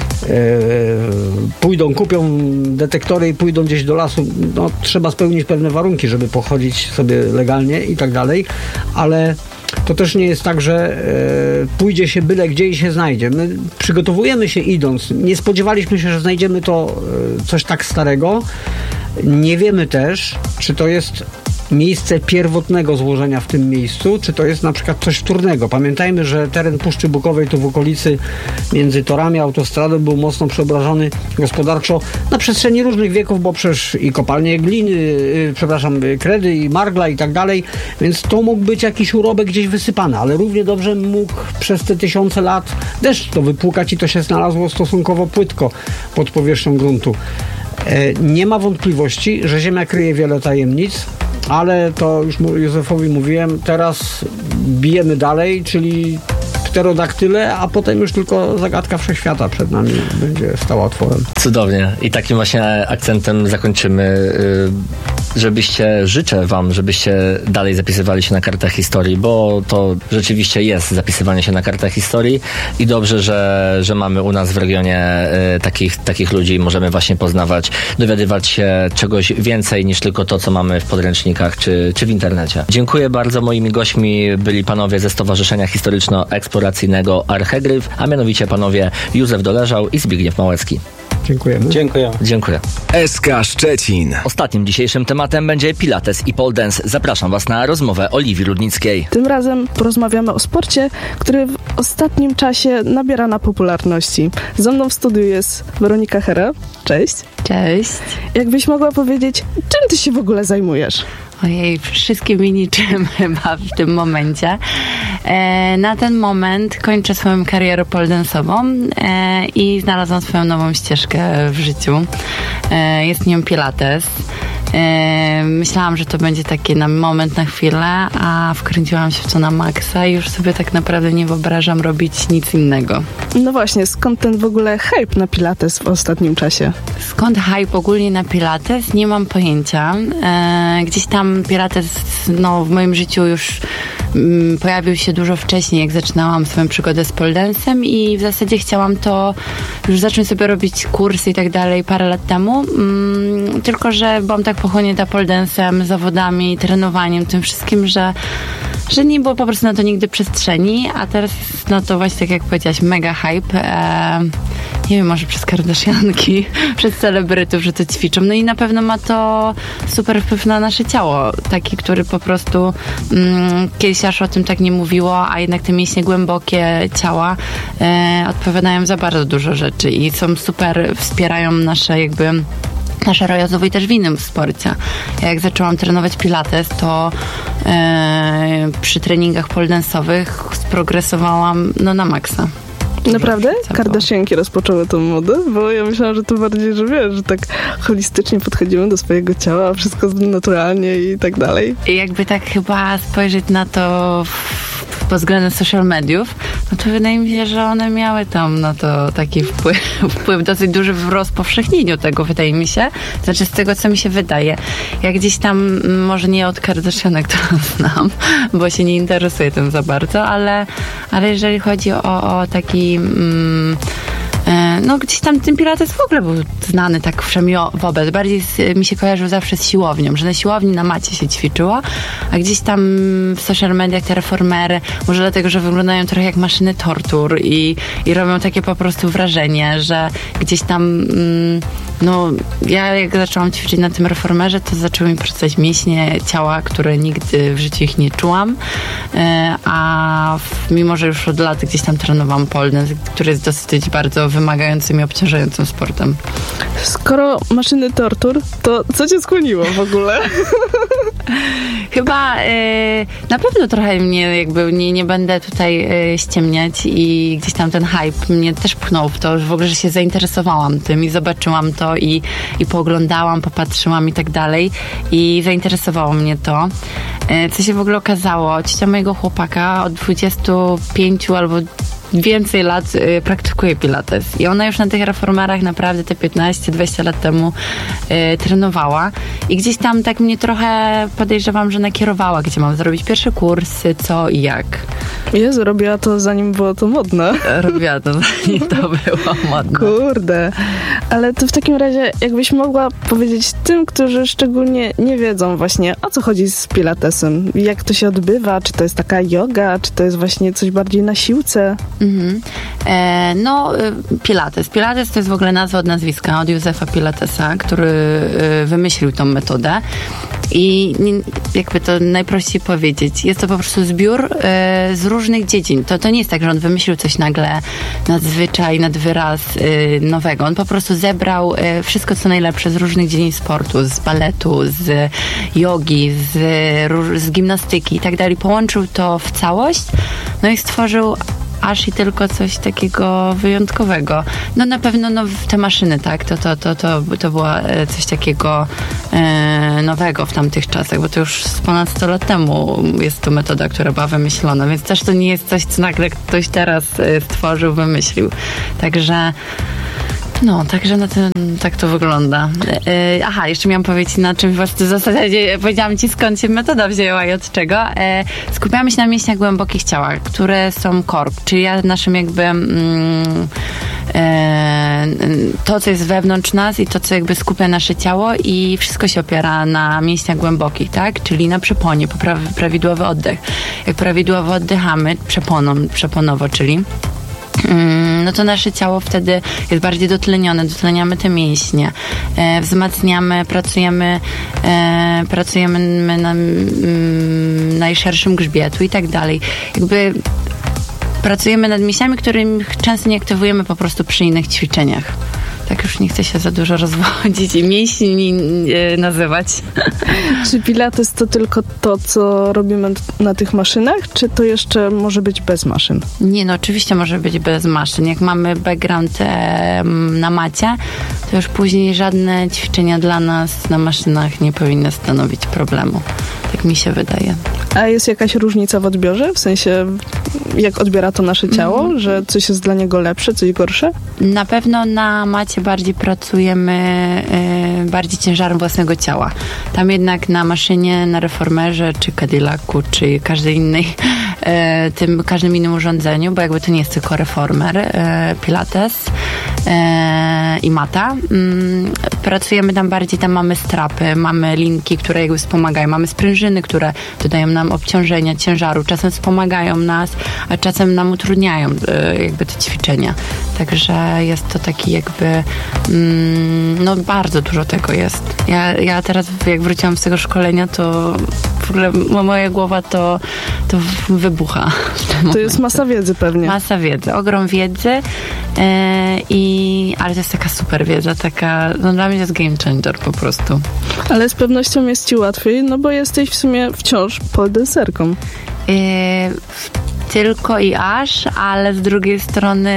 pójdą, kupią detektory i pójdą gdzieś do lasu. No, trzeba spełnić pewne warunki, żeby pochodzić sobie legalnie i tak dalej, ale to też nie jest tak, że e, pójdzie się byle gdzie i się znajdzie. My przygotowujemy się idąc. Nie spodziewaliśmy się, że znajdziemy to e, coś tak starego. Nie wiemy też, czy to jest miejsce pierwotnego złożenia w tym miejscu, czy to jest na przykład coś wtórnego. Pamiętajmy, że teren Puszczy Bukowej tu w okolicy między torami a autostradą był mocno przeobrażony gospodarczo na przestrzeni różnych wieków, bo przecież i kopalnie gliny, yy, przepraszam, kredy i margla i tak dalej, więc to mógł być jakiś urobek gdzieś wysypany, ale równie dobrze mógł przez te tysiące lat deszcz to wypłukać i to się znalazło stosunkowo płytko pod powierzchnią gruntu. Yy, nie ma wątpliwości, że Ziemia kryje wiele tajemnic, ale to już Józefowi mówiłem, teraz bijemy dalej, czyli pterodaktyle, a potem już tylko zagadka wszechświata przed nami będzie stała otworem. Cudownie. I takim właśnie akcentem zakończymy, żebyście, życzę wam, żebyście dalej zapisywali się na kartach historii, bo to rzeczywiście jest zapisywanie się na kartach historii i dobrze, że, że mamy u nas w regionie takich, takich ludzi, możemy właśnie poznawać, dowiadywać się czegoś więcej niż tylko to, co mamy w podręcznikach czy, czy w internecie. Dziękuję bardzo. Moimi gośćmi byli panowie ze Stowarzyszenia Historyczno-Eksploracyjnego Archegryf, a mianowicie panowie Józef Doleżał i Zbigniew Małecki. Dziękujemy. Dziękuję. Dziękuję. S K Szczecin. Ostatnim dzisiejszym tematem będzie Pilates i pole dance. Zapraszam was na rozmowę Oliwii Rudnickiej. Tym razem porozmawiamy o sporcie, który w ostatnim czasie nabiera na popularności. Ze mną w studiu jest Weronika Hera. Cześć. Cześć. Jakbyś mogła powiedzieć, czym ty się w ogóle zajmujesz? Ojej, wszystkim i niczym chyba w tym momencie. E, na ten moment kończę swoją karierę pole dance'ową e, i znalazłam swoją nową ścieżkę w życiu. E, jest nią Pilates. E, myślałam, że to będzie taki na moment, na chwilę, a wkręciłam się w to na maksa i już sobie tak naprawdę nie wyobrażam robić nic innego. No właśnie, skąd ten w ogóle hype na Pilates w ostatnim czasie? Skąd hype ogólnie na Pilates? Nie mam pojęcia. E, gdzieś tam Pilates no, w moim życiu już mm, pojawił się dużo wcześniej, jak zaczynałam swoją przygodę z pole dance'em i w zasadzie chciałam to już zacząć sobie robić kursy i tak dalej parę lat temu. Mm, tylko, że byłam tak pochłonięta pole dance'em, zawodami, trenowaniem, tym wszystkim, że że nie było po prostu na to nigdy przestrzeni, a teraz jest na to właśnie, tak jak powiedziałaś, mega hype. Eee, nie wiem, może przez Kardashianki, przez celebrytów, że to ćwiczą. No i na pewno ma to super wpływ na nasze ciało. Taki, który po prostu mm, kiedyś aż o tym tak nie mówiło, a jednak te mięśnie głębokie ciała e, odpowiadają za bardzo dużo rzeczy i są super, wspierają nasze jakby nasze rozwój też w innym sporcie. Ja jak zaczęłam trenować Pilates, to e, przy treningach pole dance'owych sprogresowałam no, na maksa. Naprawdę? Kardashianki rozpoczęły tą modę? Bo ja myślałam, że to bardziej, że wiesz, że tak holistycznie podchodzimy do swojego ciała, a wszystko naturalnie i tak dalej. I jakby tak chyba spojrzeć na to w, pod względem social mediów, no to wydaje mi się, że one miały tam na to taki wpływ, wpływ dosyć duży w rozpowszechnieniu tego, wydaje mi się. Znaczy z tego, co mi się wydaje. Ja gdzieś tam, może nie od Kardashianek to znam, bo się nie interesuję tym za bardzo, ale, ale jeżeli chodzi o, o taki Mm, no gdzieś tam ten Pilates w ogóle był znany tak wszędzie wobec. Bardziej z, mi się kojarzył zawsze z siłownią, że na siłowni na macie się ćwiczyło, a gdzieś tam w social mediach te reformery, może dlatego, że wyglądają trochę jak maszyny tortur i, i robią takie po prostu wrażenie, że gdzieś tam mm, no ja jak zaczęłam ćwiczyć na tym reformerze, to zaczęły mi pracować mięśnie ciała, które nigdy w życiu ich nie czułam, a w, mimo, że już od lat gdzieś tam trenowałam pole dance, który jest dosyć bardzo wymagającym i obciążającym sportem. Skoro maszyny tortur, to co cię skłoniło w ogóle? Chyba e, na pewno trochę mnie jakby nie, nie będę tutaj e, ściemniać i gdzieś tam ten hype mnie też pchnął w to, że w ogóle, że się zainteresowałam tym i zobaczyłam to i, i pooglądałam, popatrzyłam i tak dalej i zainteresowało mnie to. E, co się w ogóle okazało, ciocia mojego chłopaka od dwudziestu pięciu albo więcej lat y, praktykuje pilates. I ona już na tych reformerach naprawdę te piętnaście dwadzieścia lat temu y, trenowała. I gdzieś tam tak mnie trochę podejrzewam, że nakierowała, gdzie mam zrobić pierwsze kursy, co i jak. Jezu, robiła to zanim było to modne. Robiła to zanim to było modne. Kurde. Ale to w takim razie, jakbyś mogła powiedzieć tym, którzy szczególnie nie wiedzą właśnie, o co chodzi z pilatesem, jak to się odbywa, czy to jest taka joga, czy to jest właśnie coś bardziej na siłce? Mhm. E, no, pilates. Pilates to jest w ogóle nazwa od nazwiska, od Józefa Pilatesa, który y, wymyślił tą metodę. I jakby to najprościej powiedzieć, jest to po prostu zbiór y, z różnych dziedzin. To, to nie jest tak, że on wymyślił coś nagle nadzwyczaj, nad wyraz y, nowego. On po prostu zebrał y, wszystko, co najlepsze z różnych dziedzin sportu, z baletu, z jogi, z, z gimnastyki i tak dalej. Połączył to w całość, no i stworzył aż i tylko coś takiego wyjątkowego. No na pewno no, te maszyny, tak, to, to, to, to, to było coś takiego e, nowego w tamtych czasach, bo to już z ponad sto lat temu jest to metoda, która była wymyślona, więc też to nie jest coś, co nagle ktoś teraz stworzył, wymyślił. Także no, także na tym, tak to wygląda. Yy, aha, jeszcze miałam powiedzieć, na czym właśnie w zasadzie powiedziałam ci, skąd się metoda wzięła i od czego. Yy, skupiamy się na mięśniach głębokich ciała, które są core, czyli naszym jakby mm, yy, to, co jest wewnątrz nas i to, co jakby skupia nasze ciało i wszystko się opiera na mięśniach głębokich, tak? Czyli na przeponie, popraw- prawidłowy oddech. Jak prawidłowo oddychamy, przeponą, przeponowo, czyli no to nasze ciało wtedy jest bardziej dotlenione, dotleniamy te mięśnie, e, wzmacniamy, pracujemy e, pracujemy na mm, najszerszym grzbietu i tak dalej. Jakby pracujemy nad mięśniami, których często nie aktywujemy po prostu przy innych ćwiczeniach. Tak już nie chcę się za dużo rozwodzić i mięśni e, nazywać. Czy pilates to tylko to, co robimy na tych maszynach, czy to jeszcze może być bez maszyn? Nie, no oczywiście może być bez maszyn. Jak mamy background e, na macie, to już później żadne ćwiczenia dla nas na maszynach nie powinny stanowić problemu. Tak mi się wydaje. A jest jakaś różnica w odbiorze? W sensie, jak odbiera to nasze ciało? Mm. Że coś jest dla niego lepsze, coś gorsze? Na pewno na macie bardziej pracujemy y, bardziej ciężarem własnego ciała. Tam jednak na maszynie, na reformerze, czy Cadillacu, czy każdej innej, y, tym każdym innym urządzeniu, bo jakby to nie jest tylko reformer, y, pilates y, i mata. Y, pracujemy tam bardziej, tam mamy strapy, mamy linki, które jakby wspomagają, mamy sprężyny, które dodają nam obciążenia, ciężaru, czasem wspomagają nas, a czasem nam utrudniają y, jakby te ćwiczenia. Także jest to taki jakby mm, no bardzo dużo tego jest. Ja, ja teraz jak wróciłam z tego szkolenia, to w ogóle moja głowa to, to wybucha. To jest masa wiedzy pewnie. Masa wiedzy, ogrom wiedzy yy, i ale to jest taka super wiedza, taka, no dla mnie to jest game changer po prostu. Ale z pewnością jest ci łatwiej, no bo jesteś w sumie wciąż poledenserką. Yy, tylko i aż, ale z drugiej strony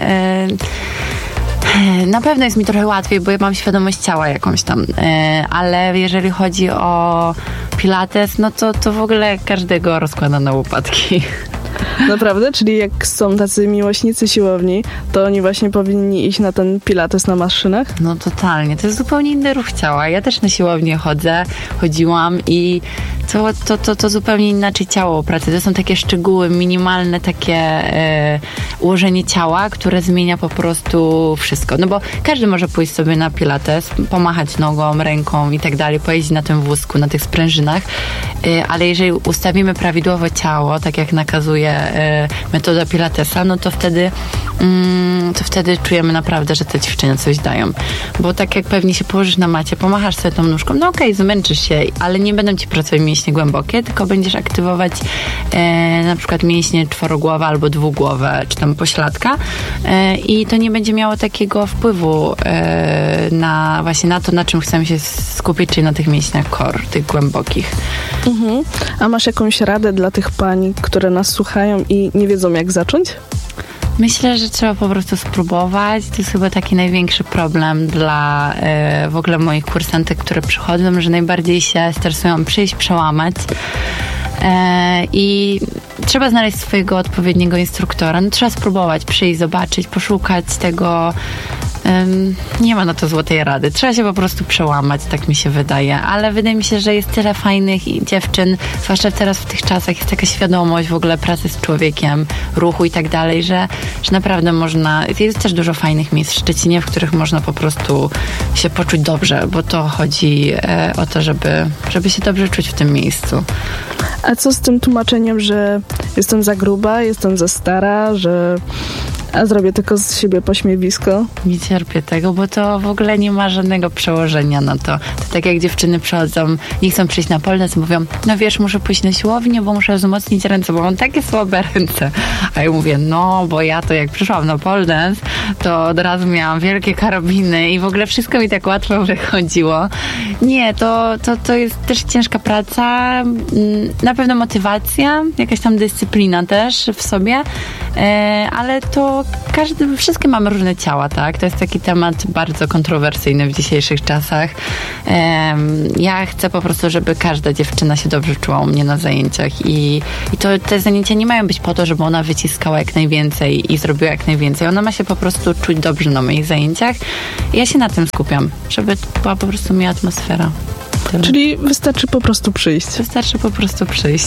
yy, na pewno jest mi trochę łatwiej, bo ja mam świadomość ciała jakąś tam, yy, ale jeżeli chodzi o pilates, no to, to w ogóle każdego rozkłada na łopatki. Naprawdę? Czyli jak są tacy miłośnicy siłowni, to oni właśnie powinni iść na ten pilates na maszynach? No totalnie. To jest zupełnie inny ruch ciała. Ja też na siłownię chodzę, chodziłam i to, to, to, to zupełnie inaczej ciało pracuje. To są takie szczegóły, minimalne takie e, ułożenie ciała, które zmienia po prostu wszystko. No bo każdy może pójść sobie na pilates, pomachać nogą, ręką i tak dalej, pojeździć na tym wózku, na tych sprężynach, e, ale jeżeli ustawimy prawidłowo ciało, tak jak nakazuje e, metoda pilatesa, no to wtedy mm, to wtedy czujemy naprawdę, że te ćwiczenia coś dają. Bo tak jak pewnie się położysz na macie, pomachasz sobie tą nóżką, no okej, okay, zmęczysz się, ale nie będą ci pracować mięśnie głębokie, tylko będziesz aktywować e, na przykład mięśnie czworogłowe albo dwugłowe, czy tam pośladka e, i to nie będzie miało takiego wpływu e, na właśnie na to, na czym chcemy się skupić, czyli na tych mięśniach core, tych głębokich. Mhm. A masz jakąś radę dla tych pań, które nas słuchają i nie wiedzą, jak zacząć? Myślę, że trzeba po prostu spróbować. To jest chyba taki największy problem dla e, w ogóle moich kursantek, które przychodzą, że najbardziej się stresują przyjść, przełamać. E, I trzeba znaleźć swojego odpowiedniego instruktora. No, trzeba spróbować, przyjść, zobaczyć, poszukać tego. Um, nie ma na to złotej rady. Trzeba się po prostu przełamać, tak mi się wydaje. Ale wydaje mi się, że jest tyle fajnych dziewczyn, zwłaszcza teraz w tych czasach, jest taka świadomość w ogóle pracy z człowiekiem, ruchu i tak dalej, że, że naprawdę można... Jest też dużo fajnych miejsc w Szczecinie, w których można po prostu się poczuć dobrze, bo to chodzi e, o to, żeby, żeby się dobrze czuć w tym miejscu. A co z tym tłumaczeniem, że jestem za gruba, jestem za stara, że a zrobię tylko z siebie pośmiewisko? Nie cierpię tego, bo to w ogóle nie ma żadnego przełożenia na to. To tak jak dziewczyny przychodzą, nie chcą przyjść na pole dance, mówią, no wiesz, muszę pójść na siłownię, bo muszę wzmocnić ręce, bo mam takie słabe ręce. A ja mówię, no, bo ja to jak przyszłam na pole dance, to od razu miałam wielkie karabiny i w ogóle wszystko mi tak łatwo wychodziło. Nie, to, to, to jest też ciężka praca, na pewno motywacja, jakaś tam dyscyplina też w sobie, ale to każdy, wszystkie mamy różne ciała, tak? To jest taki temat bardzo kontrowersyjny w dzisiejszych czasach. Ja chcę po prostu, żeby każda dziewczyna się dobrze czuła u mnie na zajęciach i, i to te zajęcia nie mają być po to, żeby ona wyciskała jak najwięcej i zrobiła jak najwięcej. Ona ma się po prostu czuć dobrze na moich zajęciach i ja się na tym skupiam, żeby była po prostu miła atmosfera. Tyle. Czyli wystarczy po prostu przyjść. Wystarczy po prostu przyjść.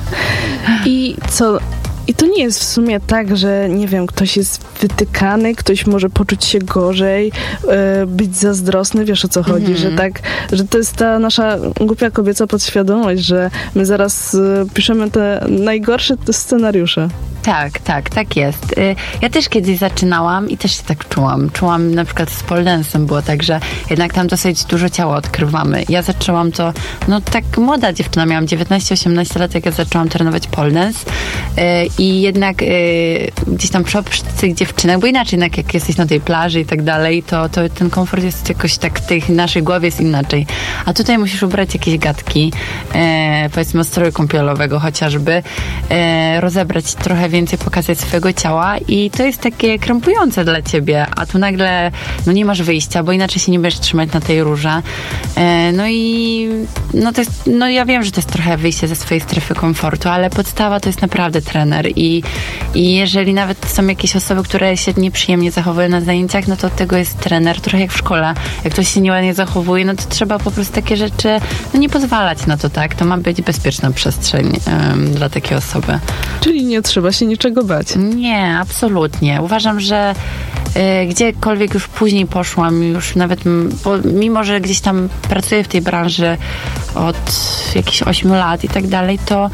I co... I to nie jest w sumie tak, że nie wiem, ktoś jest wytykany, ktoś może poczuć się gorzej, yy, być zazdrosny, wiesz o co chodzi, mm-hmm. że tak, że to jest ta nasza głupia kobieca podświadomość, że my zaraz yy, piszemy te najgorsze te scenariusze. Tak, tak, tak jest. Ja też kiedyś zaczynałam i też się tak czułam. Czułam na przykład z pole dance'em było tak, że jednak tam dosyć dużo ciała odkrywamy. Ja zaczęłam to, no tak młoda dziewczyna, miałam dziewiętnaście osiemnaście lat, jak ja zaczęłam trenować pole dance i jednak gdzieś tam przy tych dziewczynek, bo inaczej jednak jak jesteś na tej plaży i tak dalej, to, to ten komfort jest jakoś tak w tej naszej głowie jest inaczej. A tutaj musisz ubrać jakieś gadki, powiedzmy stroju kąpielowego chociażby, rozebrać trochę więcej pokazać swojego ciała i to jest takie krępujące dla ciebie, a tu nagle no nie masz wyjścia, bo inaczej się nie będziesz trzymać na tej rurze. E, no i no to jest, no ja wiem, że to jest trochę wyjście ze swojej strefy komfortu, ale podstawa to jest naprawdę trener i, i jeżeli nawet są jakieś osoby, które się nieprzyjemnie zachowują na zajęciach, no to od tego jest trener, trochę jak w szkole. Jak ktoś się nieładnie zachowuje, no to trzeba po prostu takie rzeczy no nie pozwalać na to, tak? To ma być bezpieczna przestrzeń um, dla takiej osoby. Czyli nie trzeba się niczego bać. Nie, absolutnie. Uważam, że y, gdziekolwiek już później poszłam, już nawet, bo mimo, że gdzieś tam pracuję w tej branży od jakichś ośmiu lat i tak dalej, to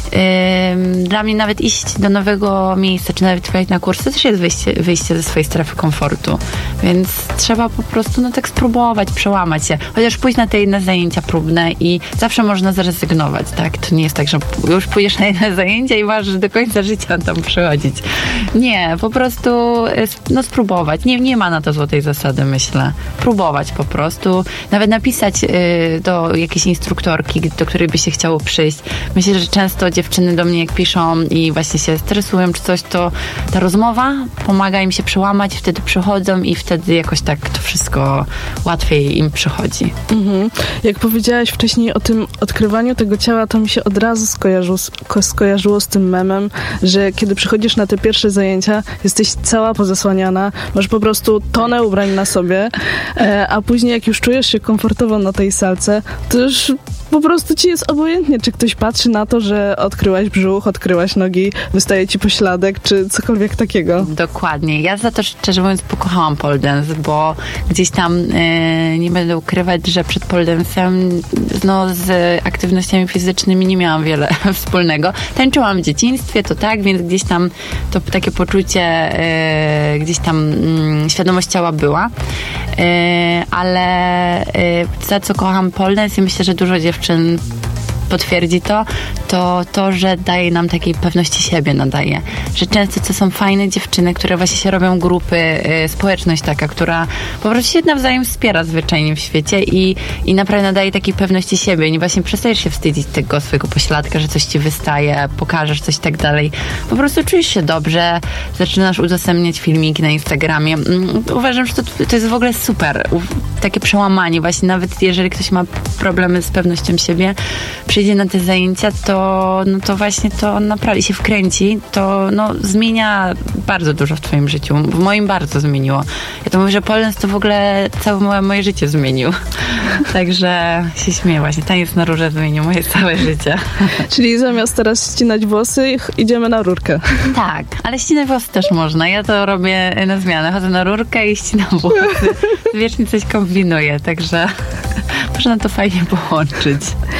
y, dla mnie nawet iść do nowego miejsca, czy nawet wejść na kursy, to też jest wyjście, wyjście ze swojej strefy komfortu. Więc trzeba po prostu no tak spróbować, przełamać się. Chociaż pójść na te inne zajęcia próbne i zawsze można zrezygnować, tak? To nie jest tak, że już pójdziesz na jedne zajęcia i masz do końca życia tam przychodzić. Nie, po prostu no spróbować. Nie, nie ma na to złotej zasady, myślę. Próbować po prostu. Nawet napisać y, do jakiejś instruktorki, do której by się chciało przyjść. Myślę, że często dziewczyny do mnie jak piszą i właśnie się stresują czy coś, to ta rozmowa pomaga im się przełamać, wtedy przychodzą i wtedy jakoś tak to wszystko łatwiej im przychodzi. Mhm. Jak powiedziałaś wcześniej o tym odkrywaniu tego ciała, to mi się od razu skojarzyło, sko- skojarzyło z tym memem, że kiedy przychodzisz na te pierwsze zajęcia, jesteś cała pozasłaniana, masz po prostu tonę ubrań na sobie, e, a później jak już czujesz się komfortowo na tej salce, to już po prostu ci jest obojętnie, czy ktoś patrzy na to, że odkryłaś brzuch, odkryłaś nogi, wystaje ci pośladek, czy cokolwiek takiego. Dokładnie. Ja za to szczerze mówiąc pokochałam pole dance, bo gdzieś tam yy, nie będę ukrywać, że przed pole dance'em no, z aktywnościami fizycznymi nie miałam wiele wspólnego. Tańczyłam w dzieciństwie, to tak, więc gdzieś tam to takie poczucie, yy, gdzieś tam yy, świadomość ciała była. Yy, ale yy, za co kocham pole dance i myślę, że dużo dziewczyn potwierdzi to, to to, że daje nam takiej pewności siebie, nadaje. Że często to są fajne dziewczyny, które właśnie się robią grupy, y, społeczność taka, która po prostu się nawzajem wspiera zwyczajnie w świecie i, i naprawdę nadaje takiej pewności siebie. Nie właśnie przestajesz się wstydzić tego swojego pośladka, że coś ci wystaje, pokażesz coś i tak dalej. Po prostu czujesz się dobrze, zaczynasz udostępniać filmiki na Instagramie. Uważam, że to, to jest w ogóle super. Takie przełamanie. Właśnie nawet jeżeli ktoś ma problemy z pewnością siebie, przyjdzie na te zajęcia, to to, no to właśnie to naprawdę się wkręci, to no, zmienia bardzo dużo w twoim życiu. W moim bardzo zmieniło. Ja to mówię, że pole dance to w ogóle całe moje, moje życie zmienił. Także się śmieję właśnie. Taniec na rurze zmienił moje całe życie. Czyli zamiast teraz ścinać włosy, idziemy na rurkę. Tak, ale ścinać włosy też można. Ja to robię na zmianę. Chodzę na rurkę i ścinam włosy. Wiecznie coś kombinuję, także można to fajnie połączyć.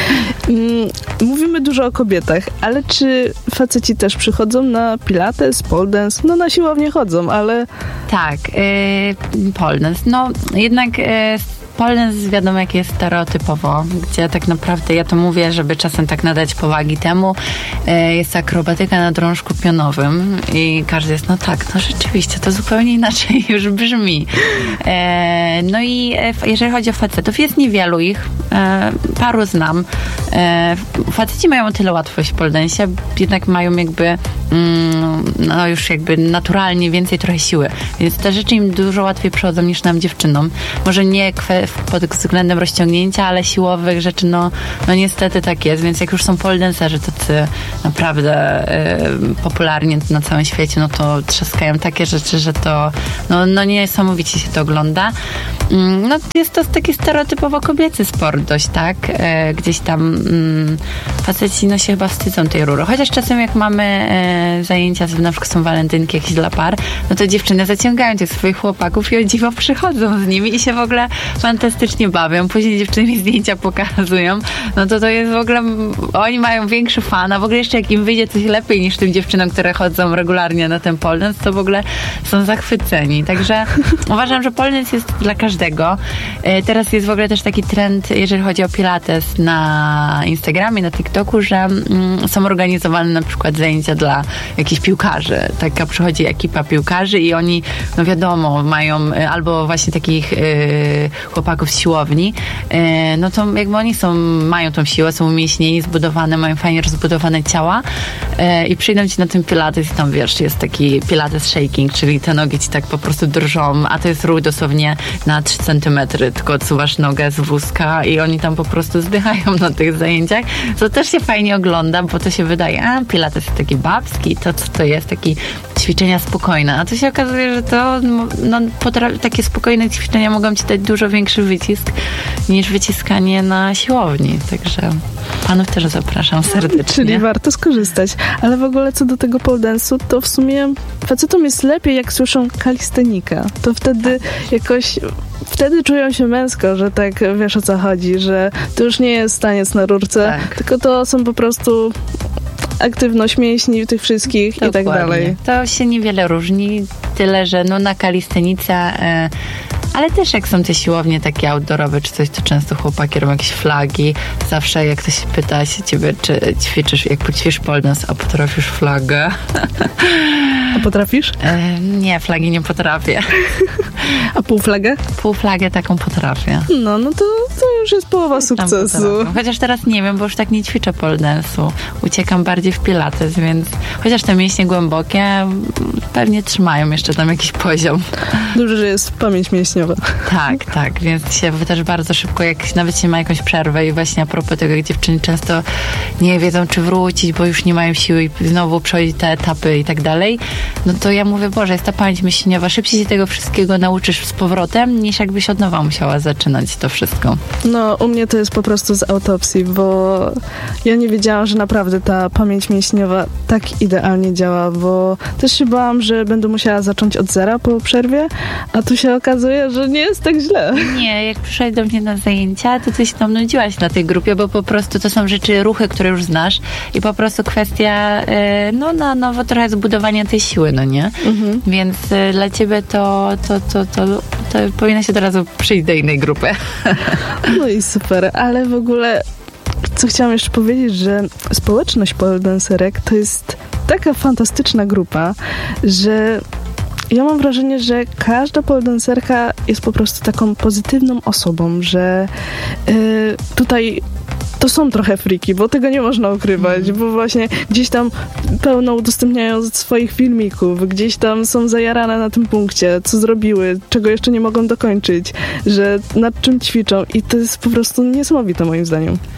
Mówimy dużo o kobietach, ale czy faceci też przychodzą na pilates, pole dance? No na siłownię chodzą, ale... Tak, yy, pole dance. No jednak... Yy, Pole dance wiadomo, jak jest stereotypowo, gdzie tak naprawdę, ja to mówię, żeby czasem tak nadać powagi temu, jest akrobatyka na drążku pionowym i każdy jest, no tak, no rzeczywiście, to zupełnie inaczej już brzmi. No i jeżeli chodzi o facetów, jest niewielu ich, paru znam. Faceci mają o tyle łatwość w pole dance, jednak mają jakby no już jakby naturalnie więcej trochę siły, więc te rzeczy im dużo łatwiej przychodzą niż nam dziewczynom. Może nie kwestia pod względem rozciągnięcia, ale siłowych rzeczy, no, no niestety tak jest, więc jak już są pole dancerzy tacy naprawdę y, popularni na całym świecie, no to trzaskają takie rzeczy, że to no, no niesamowicie się to ogląda. Mm, no jest to taki stereotypowo kobiecy sport dość, tak? E, gdzieś tam mm, faceci no się chyba wstydzą tej rury. Chociaż czasem jak mamy e, zajęcia, na przykład są walentynki jakieś dla par, no to dziewczyny zaciągają tych swoich chłopaków i o dziwo przychodzą z nimi i się w ogóle fantastycznie bawią. Później dziewczyny mi zdjęcia pokazują. No to to jest w ogóle... Oni mają większy fan, a w ogóle jeszcze jak im wyjdzie coś lepiej niż tym dziewczynom, które chodzą regularnie na ten pole dance, to w ogóle są zachwyceni. Także uważam, że pole dance jest dla każdego. Teraz jest w ogóle też taki trend, jeżeli chodzi o pilates na Instagramie, na TikToku, że mm, są organizowane na przykład zajęcia dla jakichś piłkarzy. Taka przychodzi ekipa piłkarzy i oni, no wiadomo, mają albo właśnie takich yy, chłopaków z siłowni, yy, no to jakby oni są, mają tą siłę, są umieśnieni, zbudowane, mają fajnie rozbudowane ciała yy, i przyjdą ci na tym pilates i tam wiesz, jest taki pilates shaking, czyli te nogi ci tak po prostu drżą, a to jest ruch dosłownie na trzy centymetry, tylko odsuwasz nogę z wózka i oni tam po prostu zdychają na tych zajęciach, co też się fajnie ogląda, bo to się wydaje, a pilates jest taki babski, to co to jest, taki ćwiczenia spokojne, a to się okazuje, że to no, potra- takie spokojne ćwiczenia mogą ci dać dużo większy wycisk niż wyciskanie na siłowni, także panów też zapraszam serdecznie. Czyli warto skorzystać, ale w ogóle co do tego pole dance'u, to w sumie facetom jest lepiej, jak słyszą kalistenika, to wtedy jakoś wtedy czują się męsko, że tak wiesz o co chodzi, że to już nie jest taniec na rurce, tak. Tylko to są po prostu aktywność mięśni tych wszystkich. Dokładnie. I tak dalej. To się niewiele różni, tyle, że no na kalistenice, e, ale też jak są te siłownie takie outdoorowe czy coś, to często chłopaki robią jakieś flagi. Zawsze jak ktoś pyta się ciebie, czy ćwiczysz, jak ćwiczysz pole dance, a potrafisz flagę? A potrafisz? E, nie, flagi nie potrafię. A półflagę? Półflagę taką potrafię. No, no to, to już jest połowa sukcesu. Chociaż teraz nie wiem, bo już tak nie ćwiczę pole dance'u. Uciekam bardziej w pilates, więc chociaż te mięśnie głębokie pewnie trzymają jeszcze tam jakiś poziom. Dobrze, że jest pamięć mięśniowa. Tak, tak, więc się też bardzo szybko, jak nawet się ma jakąś przerwę i właśnie a propos tego, jak dziewczyny często nie wiedzą, czy wrócić, bo już nie mają siły i znowu przechodzić te etapy i tak dalej, no to ja mówię, Boże, jest ta pamięć mięśniowa, szybciej się tego wszystkiego nauczysz z powrotem, niż jakbyś od nowa musiała zaczynać to wszystko. No, u mnie to jest po prostu z autopsji, bo ja nie wiedziałam, że naprawdę ta pamięć mięśniowa tak idealnie działa, bo też się bałam, że będę musiała zacząć od zera po przerwie, a tu się okazuje, że nie jest tak źle. Nie, jak przyszłaś do mnie na zajęcia, to ty się tam nudziłaś na tej grupie, bo po prostu to są rzeczy, ruchy, które już znasz i po prostu kwestia yy, no na nowo trochę zbudowania tej siły, no nie? Mhm. Więc yy, dla ciebie to, to, to, to, to powinna się od razu przyjść do innej grupy. No i super, ale w ogóle co chciałam jeszcze powiedzieć, że społeczność pole dancerek to jest taka fantastyczna grupa, że ja mam wrażenie, że każda pole dancerka jest po prostu taką pozytywną osobą, że yy, tutaj to są trochę friki, bo tego nie można ukrywać, mm. bo właśnie gdzieś tam pełno udostępniają swoich filmików, gdzieś tam są zajarane na tym punkcie, co zrobiły, czego jeszcze nie mogą dokończyć, że nad czym ćwiczą i to jest po prostu niesamowite moim zdaniem.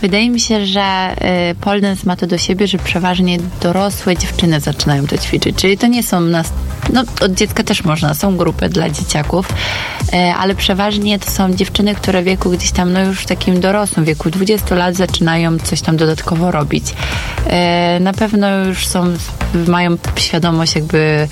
Wydaje mi się, że y, pole dance ma to do siebie, że przeważnie dorosłe dziewczyny zaczynają to ćwiczyć. Czyli to nie są nas, no od dziecka też można, są grupy dla dzieciaków, y, ale przeważnie to są dziewczyny, które w wieku gdzieś tam, no już w takim dorosłym wieku, dwudziestu lat zaczynają coś tam dodatkowo robić. Y, na pewno już są, mają świadomość jakby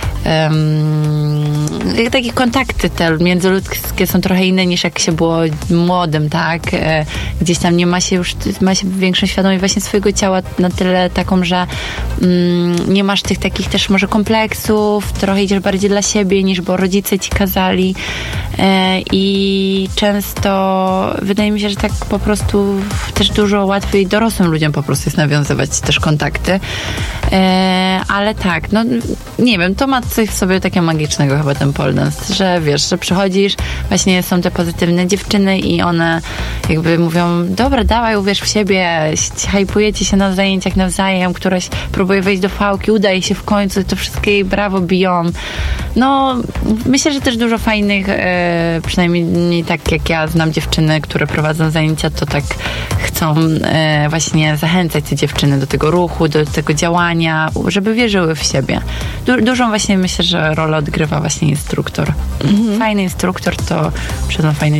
Um, takie kontakty te międzyludzkie są trochę inne niż jak się było młodym, tak? E, gdzieś tam nie ma się już, ma się większą świadomość właśnie swojego ciała na tyle taką, że mm, nie masz tych takich też może kompleksów, trochę idziesz bardziej dla siebie niż bo rodzice ci kazali e, i często wydaje mi się, że tak po prostu też dużo łatwiej dorosłym ludziom po prostu jest nawiązywać też kontakty. E, ale tak, no nie wiem, to ma coś w sobie takiego magicznego chyba ten pole dance, że wiesz, że przychodzisz, właśnie są te pozytywne dziewczyny i one jakby mówią, dobra, dawaj, uwierz w siebie, hajpujecie się na zajęciach nawzajem, któraś próbuje wejść do fałki, udaje się w końcu, to wszystkie jej brawo biją. No, myślę, że też dużo fajnych, e, przynajmniej tak jak ja znam dziewczyny, które prowadzą zajęcia, to tak chcą e, właśnie zachęcać te dziewczyny do tego ruchu, do tego działania, żeby wierzyły w siebie. Du- dużą właśnie myślę, że rolę odgrywa właśnie instruktor. Mhm. Fajny instruktor to przychodzą fajne